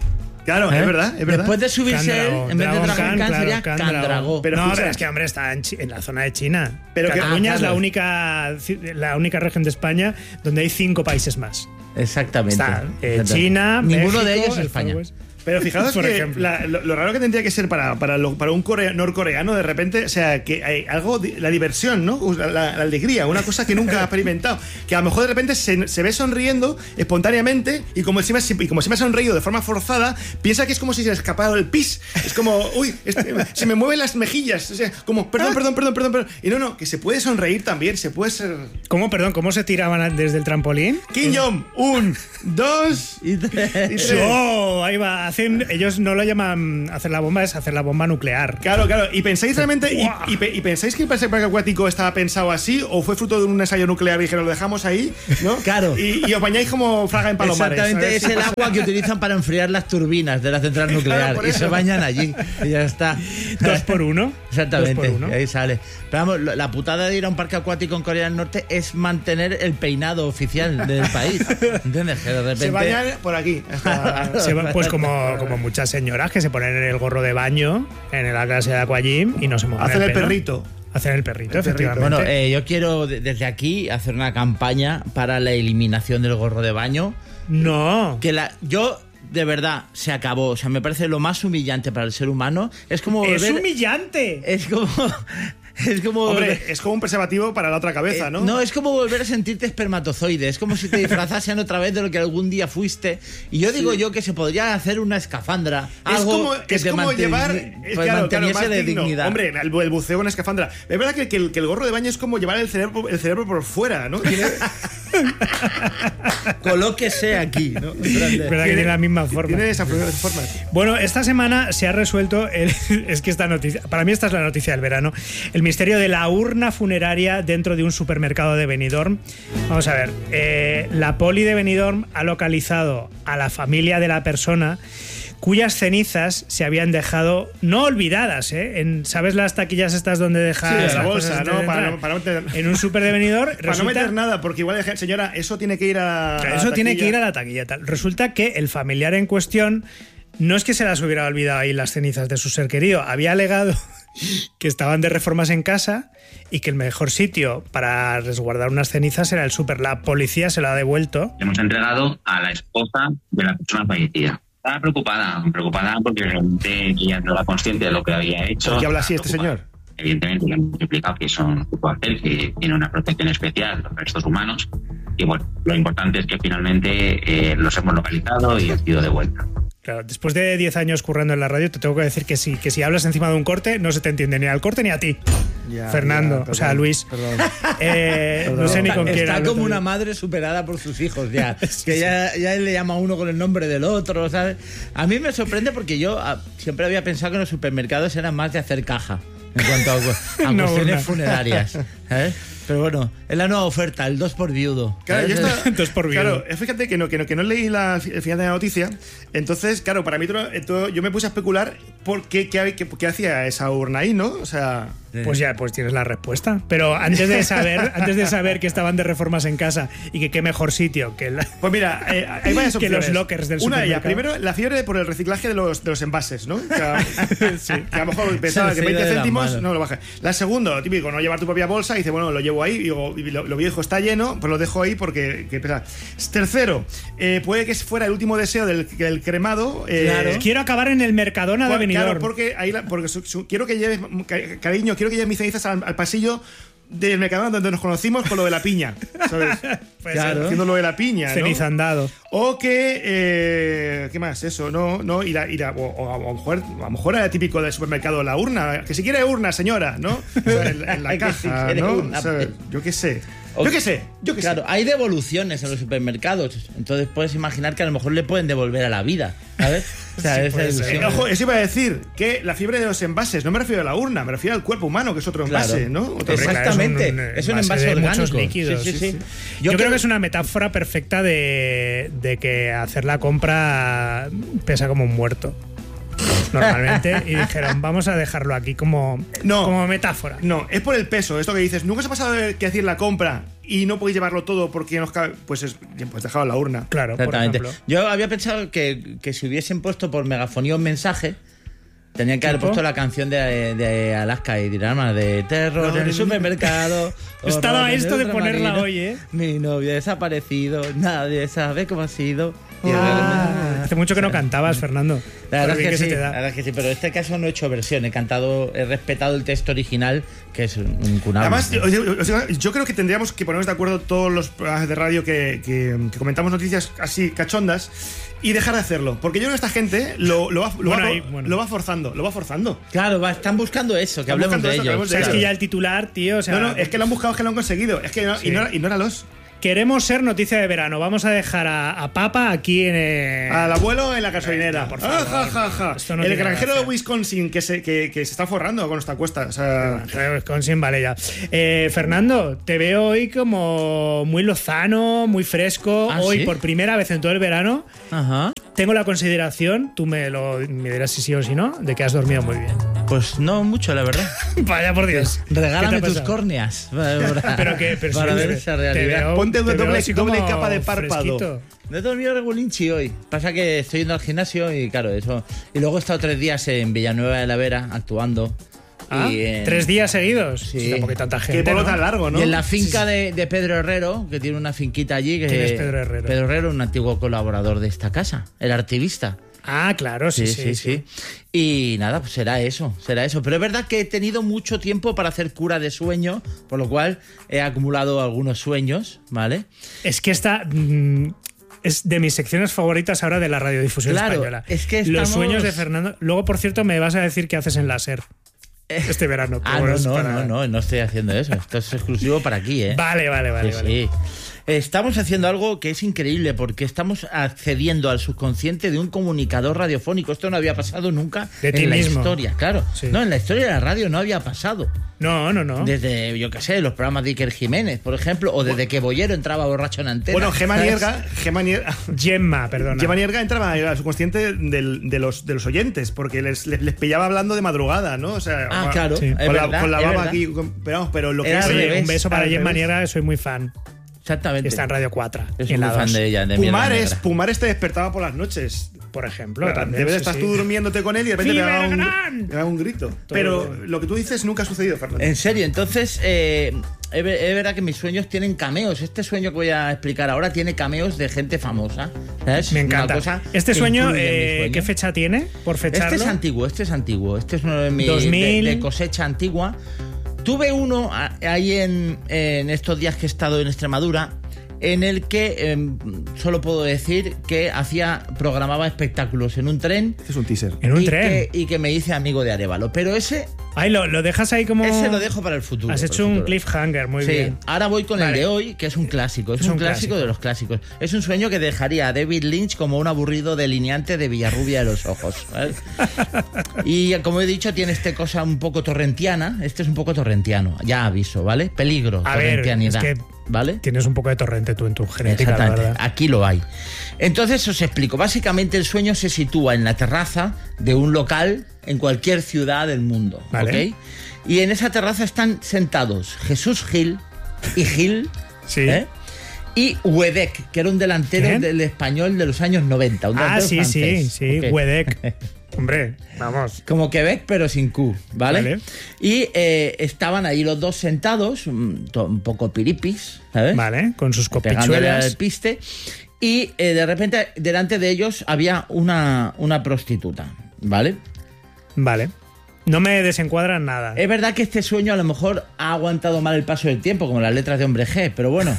Claro, es verdad. Después de subirse, en vez de Dragon Khan sería Candragó. Pero no, pero es que, hombre, está en la zona de China. Pero Cataluña es la única región de España donde hay 5 países más. Exactamente. Está China, ninguno México, de ellos es España. Pero fijaos que lo raro que tendría que ser para un norcoreano de repente, o sea, que hay algo, la diversión, ¿no? La alegría, una cosa que nunca ha experimentado. Que a lo mejor de repente se ve sonriendo espontáneamente y como se me ha sonreído de forma forzada, piensa que es como si se le escapara el pis. Es como, uy, se me mueven las mejillas. O sea, como, perdón. Y no, que se puede sonreír también, se puede ser... ¿Cómo, perdón? ¿Cómo se tiraban desde el trampolín? Kim Jong, 1, 2 y 3. ¡Oh! Ahí va. Ellos no lo llaman hacer la bomba, es hacer la bomba nuclear. Claro. ¿Y pensáis realmente y pensáis que el parque acuático estaba pensado así o fue fruto de un ensayo nuclear y dijeron lo dejamos ahí, ¿no? Claro. Y os bañáis como Fraga en Palomares. Exactamente, es el agua que utilizan para enfriar las turbinas de la central nuclear y se bañan allí y ya está. 2 por 1. Exactamente, y ahí sale. Pero vamos, la putada de ir a un parque acuático en Corea del Norte es mantener el peinado oficial del país. ¿Entiendes? Que de repente... Se bañan por aquí. Pues como muchas señoras que se ponen en el gorro de baño en la clase de aquagym y no se mueven. Hacen el perrito. Hacen el perrito, efectivamente. Bueno, yo quiero desde aquí hacer una campaña para la eliminación del gorro de baño. No. Yo... De verdad, se acabó. O sea, me parece lo más humillante para el ser humano. Es como... ¡Es humillante! Es como... Hombre, es como un preservativo para la otra cabeza, ¿no? No, es como volver a sentirte espermatozoide. Es como si te disfrazasen otra vez de lo que algún día fuiste. Y yo digo yo que se podría hacer una escafandra. Es como llevar... manteniese de dignidad. Hombre, el buceo en escafandra. Es verdad que el gorro de baño es como llevar el cerebro por fuera, ¿no? Colóquese aquí, ¿no? Tiene la misma forma. Tiene esa forma. Bueno, esta semana se ha resuelto... es que esta noticia... Para mí esta es la noticia del verano. El misterio de la urna funeraria dentro de un supermercado de Benidorm. Vamos a ver, la poli de Benidorm ha localizado a la familia de la persona cuyas cenizas se habían dejado, no olvidadas, ¿sabes las taquillas estas donde dejas la bolsa, ¿no? Para no meter... En un súper de Benidorm. Para no meter nada, porque igual, señora, eso tiene que ir a la taquilla. Resulta que el familiar en cuestión no es que se las hubiera olvidado ahí las cenizas de su ser querido, había alegado que estaban de reformas en casa y que el mejor sitio para resguardar unas cenizas era el súper. La policía se lo ha devuelto. Hemos entregado a la esposa de la persona fallecida. Estaba preocupada porque realmente ella no era consciente de lo que había hecho. ¿Por qué habla así este señor? Evidentemente le hemos explicado que eso no se puede hacer, que tiene una protección especial los restos humanos. Y bueno, lo importante es que finalmente los hemos localizado y han sido de vuelta. Claro, después de 10 años currando en la radio, te tengo que decir que si hablas encima de un corte, no se te entiende ni al corte ni a ti. Fernando, perdón, o sea, Luis. No sé ni con quién. Está como una madre superada por sus hijos ya. Que ya él le llama a uno con el nombre del otro, ¿sabes? A mí me sorprende porque yo siempre había pensado que los supermercados eran más de hacer caja en cuanto a cuestiones funerarias, ¿sabes? Pero bueno, es la nueva oferta, el 2 por viudo. Claro, 2 por viudo. Claro, fíjate que no leí el final de la noticia. Entonces, claro, para mí yo me puse a especular por qué hacía esa urna ahí, ¿no? O sea... Pues tienes la respuesta. Pero antes de saber que estaban de reformas en casa y que qué mejor sitio que pues mira, hay varias opciones. Que los lockers del supermercado. Una, primero, la fiebre por el reciclaje de los envases, ¿no? Que a lo mejor pensaba que 20 céntimos no lo baja. La segunda, típico, no llevar tu propia bolsa y dice, bueno, lo llevo ahí y lo viejo está lleno, pues lo dejo ahí porque pesa. Tercero, puede que fuera el último deseo del cremado. Claro. Quiero acabar en el Mercadona de Benidorm. Claro, porque quiero que lleves, cariño, quiero que lleves mis cenizas al pasillo del Mercadona donde nos conocimos con lo de la piña, ¿sabes? Pues claro. Haciendo lo de la piña, ¿no? Cenizandado. O que ¿qué más? Eso, no, o a lo mejor era típico del supermercado la urna, que si quiere urna, señora, ¿no? O sea, en la caja, si ¿no? Urna, ¿sabes? Yo qué sé. Claro, hay devoluciones en los supermercados. Entonces puedes imaginar que a lo mejor le pueden devolver a la vida, ¿sabes? O sea, ojo, eso iba a decir que la fiebre de los envases, no me refiero a la urna, me refiero al cuerpo humano, que es otro envase, ¿no? Exactamente, es un envase orgánico. Muchos líquidos. Sí. Yo creo que es una metáfora perfecta de que hacer la compra pesa como un muerto. normalmente, y dijeron, vamos a dejarlo aquí como metáfora. No, es por el peso. Esto que dices, nunca os ha pasado que decir la compra y no podéis llevarlo todo porque nos cabe, pues dejado en la urna. Claro, exactamente. por ejemplo. Yo había pensado que si hubiesen puesto por megafonía un mensaje, tenían que haber puesto la canción de Alaska y Dinarama de Terror en el supermercado. Estaba esto de ponerla hoy, ¿eh? Mi novio ha desaparecido, nadie sabe cómo ha sido. Hace mucho que no cantabas, Fernando. La verdad es que sí, pero en este caso no he hecho versión, he respetado el texto original, que es un cunado. Además, yo creo que tendríamos que ponernos de acuerdo todos los programas de radio que comentamos noticias así cachondas y dejar de hacerlo, porque yo creo que esta gente lo va forzando. Claro, están buscando eso, que hablemos de ello. O sea, es que ya el titular, tío, o sea, no, es que lo han buscado, es que lo han conseguido, es que ignóralos. Queremos ser noticia de verano. Vamos a dejar a Papa aquí en al abuelo en la gasolinera. Por favor. El granjero de Wisconsin que se está forrando con esta cuesta. O sea... El granjero de Wisconsin, vale ya. Fernando, te veo hoy como muy lozano, muy fresco. Hoy, ¿sí? Por primera vez en todo el verano. Ajá. Tengo la consideración, tú me dirás si sí o si no, de que has dormido muy bien. Pues no mucho, la verdad. Vaya por Dios. Regálame tus córneas. Pero para ver esa realidad. Ponte doble capa de párpado. Fresquito. No he dormido regulinchi hoy. Pasa que estoy yendo al gimnasio y claro, eso. Y luego he estado 3 días en Villanueva de la Vera actuando. Y 3 días seguidos. Sí. Tampoco hay tanta gente. Qué polo tan largo, ¿no? Y en la finca de Pedro Herrero, que tiene una finquita allí. ¿Quién es Pedro Herrero? Pedro Herrero, un antiguo colaborador de esta casa, el artivista. Ah, claro, sí. Y nada, pues será eso. Pero es verdad que he tenido mucho tiempo para hacer cura de sueño, por lo cual he acumulado algunos sueños, ¿vale? Es que esta es de mis secciones favoritas ahora de la radiodifusión española. Es que Los sueños de Fernando. Luego, por cierto, me vas a decir qué haces en la SER este verano. No estoy haciendo eso. Esto es exclusivo para aquí, ¿eh? Vale. Sí. Estamos haciendo algo que es increíble porque estamos accediendo al subconsciente de un comunicador radiofónico. Esto no había pasado nunca en la historia, claro. Sí. No, en la historia de la radio no había pasado. No. Desde, yo qué sé, los programas de Iker Jiménez, por ejemplo, o desde que Bollero entraba borracho en antena. Bueno, Gemma Nierga entraba al subconsciente de los oyentes, porque les pillaba hablando de madrugada, ¿no? O sea, claro. Sí. Con la baba aquí. Pero lo que es... Un beso para Gemma Nierga, soy muy fan. Exactamente. Está en Radio 4. Es muy fan de ella. Pumares te despertaba por las noches. Por ejemplo. Debes de estar tú durmiéndote con él y de repente te da un grito. Pero lo que tú dices nunca ha sucedido, Fernando. En serio, entonces es verdad que mis sueños tienen cameos. Este sueño que voy a explicar ahora tiene cameos de gente famosa. ¿Sabes? Me encanta. Este sueño, ¿qué fecha tiene? Por fecharlo. Este es antiguo. Este es uno de mis 2000... de cosecha antigua. Tuve uno ahí en estos días que he estado en Extremadura, en el que solo puedo decir que programaba espectáculos en un tren. Este es un teaser. En un tren. Y que me hice amigo de Arévalo. Pero ese... Ay, lo dejas ahí como... Ese lo dejo para el futuro. Has hecho un cliffhanger, muy bien. Ahora voy con el de hoy, que es un clásico. Es un clásico de los clásicos. Es un sueño que dejaría a David Lynch como un aburrido delineante de Villarrubia de los ojos, ¿vale? Y como he dicho, tiene cosa un poco torrentiana. Este es un poco torrentiano. Ya aviso, ¿vale? Peligro, torrentianidad. Es que ¿vale? Tienes un poco de torrente tú en tu genética, la verdad. Aquí lo hay. Entonces os explico. Básicamente el sueño se sitúa en la terraza de un local en cualquier ciudad del mundo, ¿vale? ¿Ok? Y en esa terraza están sentados Jesús Gil y Gil, sí. Y Wedek, que era un delantero del Español de los años 90. Un sí, francés. Sí, okay. Wedek. Hombre, vamos. Como Quebec, pero sin Q, ¿vale? Y estaban ahí los dos sentados, un poco piripis, ¿sabes? Vale, con sus copichuelas. Pegándole al piste. Y de repente, delante de ellos había una prostituta, ¿vale? Vale. No me desencuadran nada. Es verdad que este sueño a lo mejor ha aguantado mal el paso del tiempo, como las letras de Hombre G, pero bueno,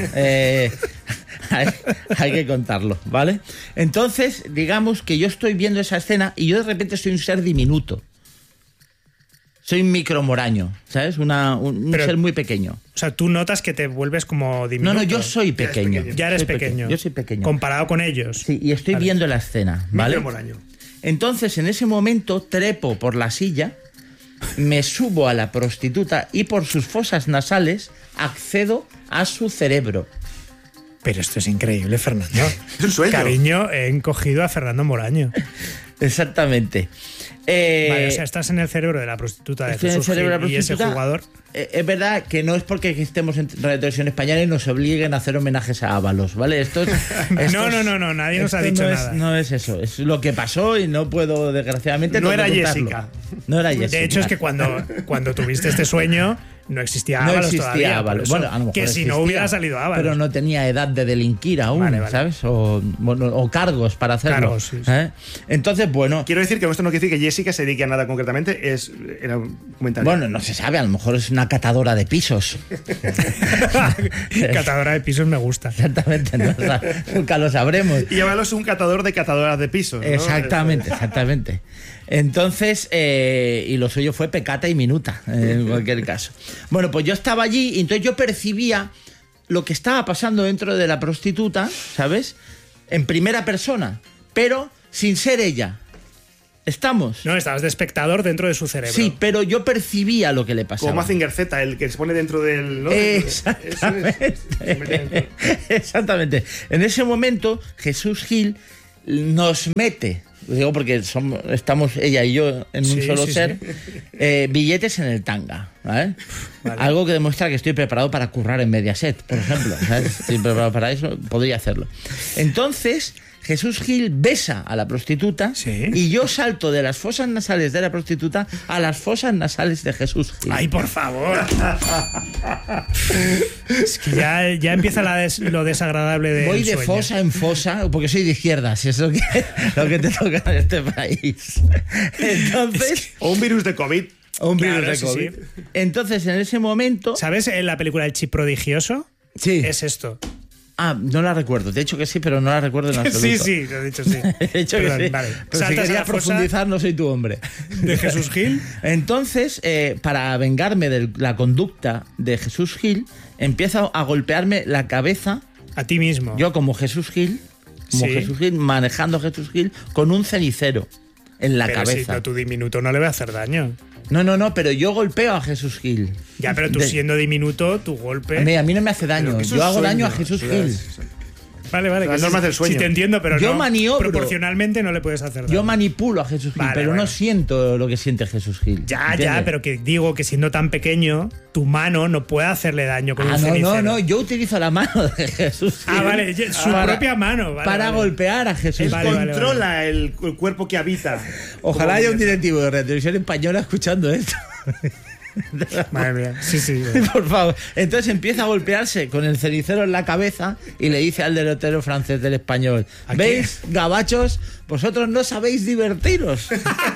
hay que contarlo, ¿vale? Entonces, digamos que yo estoy viendo esa escena y yo de repente soy un ser diminuto. Soy un micromoraño, ¿sabes? Un ser muy pequeño. O sea, tú notas que te vuelves como diminuto. No, yo soy pequeño. Ya eres pequeño. Yo soy pequeño. Comparado con ellos. Sí, y estoy viendo la escena, ¿vale? Micromoraño. Entonces, en ese momento, trepo por la silla, me subo a la prostituta y por sus fosas nasales accedo a su cerebro. Pero esto es increíble, Fernando. Es un sueño. Cariño, he encogido a Fernando Moraño. Exactamente. Vale, o sea, estás en el cerebro de la prostituta de Jesús Gil y ese jugador. Es verdad que no es porque estemos en Radio Televisión Española y nos obliguen a hacer homenajes a Ábalos, ¿vale? No, nadie nos ha dicho nada. No es eso, es lo que pasó y no puedo, desgraciadamente, no era contarlo. Jessica. No era Jessica. De hecho, es que cuando tuviste este sueño, no existía Ábalos. No existía todavía, Ábalos. Bueno, a lo mejor que si no hubiera salido Ábalos. Pero no tenía edad de delinquir aún, vale. ¿Sabes? O cargos para hacerlo. Cargos, sí. Entonces, bueno. Quiero decir que esto no quiere decir que Jessica se dedique a nada concretamente, era un comentario. Bueno, no se sabe, a lo mejor es una catadora de pisos. Catadora de pisos me gusta. Exactamente, nunca lo sabremos. Y Ábalos es un catador de catadoras de pisos, ¿no? Exactamente. Entonces, y lo suyo fue pecata y minuta, en cualquier caso. Bueno, pues yo estaba allí y entonces yo percibía lo que estaba pasando dentro de la prostituta, ¿sabes? En primera persona, pero sin ser ella. ¿Estamos? No, estabas de espectador dentro de su cerebro. Sí, pero yo percibía lo que le pasaba. Como Mazinger Z, el que se pone dentro del... ¿no? Exactamente. En ese momento, Jesús Gil nos mete, digo porque estamos ella y yo en un solo ser, billetes en el tanga, ¿vale? Algo que demuestra que estoy preparado para currar en Mediaset, por ejemplo, ¿sabes? Estoy preparado para eso, podría hacerlo. Entonces, Jesús Gil besa a la prostituta y yo salto de las fosas nasales de la prostituta a las fosas nasales de Jesús Gil. ¡Ay, por favor! Es que ya empieza lo desagradable del Voy de sueño. fosa en fosa, porque soy de izquierdas, y es lo que te toca en este país. Entonces... O un virus de COVID. Sí. Entonces, en ese momento... ¿Sabes en la película El Chip Prodigioso? Sí. Es esto. Ah, no la recuerdo. De hecho que sí, pero no la recuerdo en absoluto. Sí, lo he dicho sí. De hecho que sí. Vale. Pero si quería profundizar, no soy tu hombre. ¿De Jesús Gil? Entonces, para vengarme de la conducta de Jesús Gil, empiezo a golpearme la cabeza. A ti mismo. Yo como Jesús Gil, manejando Jesús Gil, con un cenicero en la cabeza. Si tu diminuto no le va a hacer daño. No, pero yo golpeo a Jesús Gil. Ya, pero tú siendo diminuto, tu golpe... A mí no me hace daño, yo hago daño a Jesús Gil. Vale, las normas del sueño. Sí te entiendo, pero yo maniobro. Proporcionalmente no le puedes hacer daño. Yo manipulo a Jesús Gil, pero no siento lo que siente Jesús Gil. Ya, pero que digo que siendo tan pequeño, tu mano no puede hacerle daño con un cenicero. No, yo utilizo la mano de Jesús Gil. Vale, su propia mano. Para golpear a Jesús Gil. Controla el cuerpo que habita. Ojalá haya un directivo de Radio Televisión Española escuchando esto. Madre mía, sí. Por favor. Entonces empieza a golpearse con el cenicero en la cabeza y le dice al delantero francés del Español: ¿veis, gabachos? Vosotros no sabéis divertiros.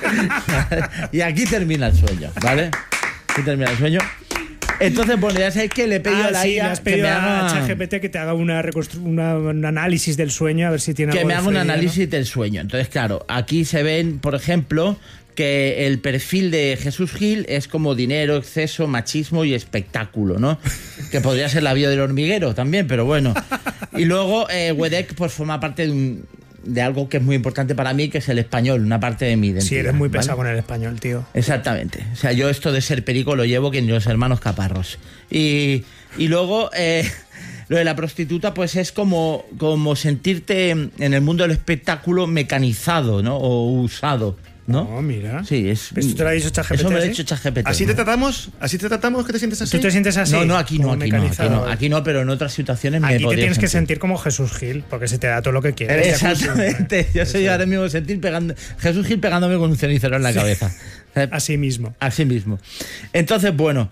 Y aquí termina el sueño, ¿vale? Aquí termina el sueño. Entonces, bueno, ya sabéis que le pedí a la IA le has pedido que me haga... a ChatGPT que te haga un análisis del sueño, a ver si tiene algo que me haga un freudiano. análisis del sueño. Entonces, claro, aquí se ven, por ejemplo, que el perfil de Jesús Gil es como dinero, exceso, machismo y espectáculo, ¿no? Que podría ser la vida del hormiguero también, pero bueno. Y luego Wedek pues forma parte de algo que es muy importante para mí, que es el español, una parte de mi identidad. Sí, eres muy pesado, ¿vale? con el español, tío. Exactamente. O sea, yo esto de ser perico lo llevo que ni los hermanos Caparrós. Y luego... Lo de la prostituta, pues es como sentirte en el mundo del espectáculo mecanizado, ¿no? O usado, ¿no? Oh, mira. Sí, es... ¿Esto te lo ha dicho ChatGPT? Eso me lo ha dicho ChatGPT. ¿Así te tratamos? ¿Así te tratamos? ¿Que te sientes así? ¿Tú te sientes así? No, aquí no, pero en otras situaciones aquí me podría te tienes sentir. que sentir como Jesús Gil, porque se te da todo lo que quieres. Exactamente. Yo soy ahora mismo Jesús Gil pegándome con un cenicero en la cabeza. Así mismo. Así mismo. Entonces, bueno...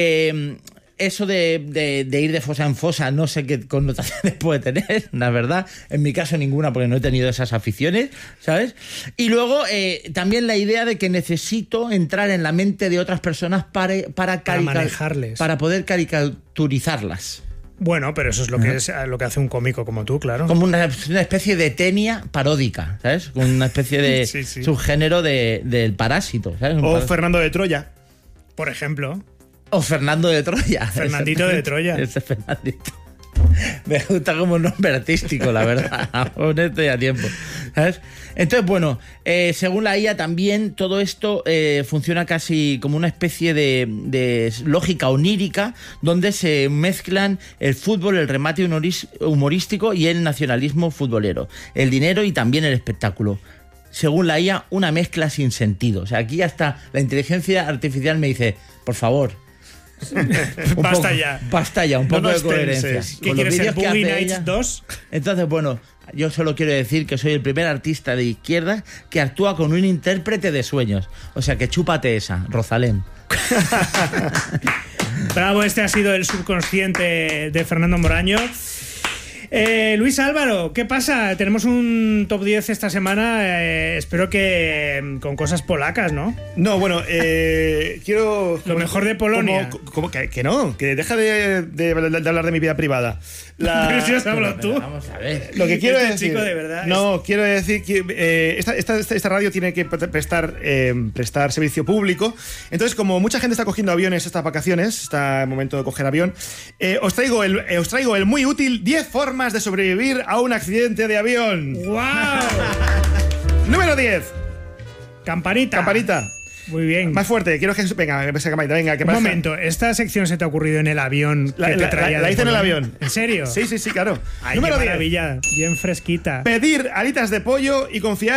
eso de ir de fosa en fosa, no sé qué connotaciones puede tener, la verdad. En mi caso ninguna, porque no he tenido esas aficiones, ¿sabes? Y luego también la idea de que necesito entrar en la mente de otras personas para manejarles. Para poder caricaturizarlas. Bueno, pero eso es lo que hace un cómico como tú, claro. Como una especie de tenia paródica, ¿sabes? Una especie de subgénero del parásito, ¿sabes? O Fernando de Troya. Por ejemplo. O Fernando de Troya. Fernandito de Troya. Ese Fernandito. Me gusta como nombre artístico, la verdad. Aún estoy a tiempo, ¿sabes? Entonces, bueno, según la IA también todo esto funciona casi como una especie de lógica onírica donde se mezclan el fútbol, el remate humorístico y el nacionalismo futbolero, el dinero y también el espectáculo. según la IA, una mezcla sin sentido. O sea, aquí hasta la inteligencia artificial me dice, por favor, basta ya. Basta ya, un poco de coherencia. ¿Qué quieres ser, Boogie Nights 2? Entonces, bueno, yo solo quiero decir que soy el primer artista de izquierda que actúa con un intérprete de sueños. O sea, que chúpate esa, Rosalén. Bravo, este ha sido el subconsciente de Fernando Moraño. Luis Álvaro, ¿qué pasa? Tenemos un top 10 esta semana, espero que con cosas polacas, ¿no? No, bueno, quiero... Lo mejor de Polonia. Que no, que deja de hablar de mi vida privada. Pero si has hablado tú. Vamos a ver. Lo que quiero decir... Chico, de verdad, quiero decir que esta radio tiene que prestar servicio público. Entonces, como mucha gente está cogiendo aviones estas vacaciones, está el momento de coger avión, os traigo el muy útil 10 formas de sobrevivir a un accidente de avión. ¡Wow! Número 10. Campanita. Muy bien. Más fuerte, quiero que... Venga, ¿qué pasa? Un momento, ¿esta sección se te ha ocurrido en el avión que te traía? La hice en el avión. ¿En serio? Sí, claro. Ay, Número qué 10. maravilla, bien fresquita. Pedir alitas de pollo y confiar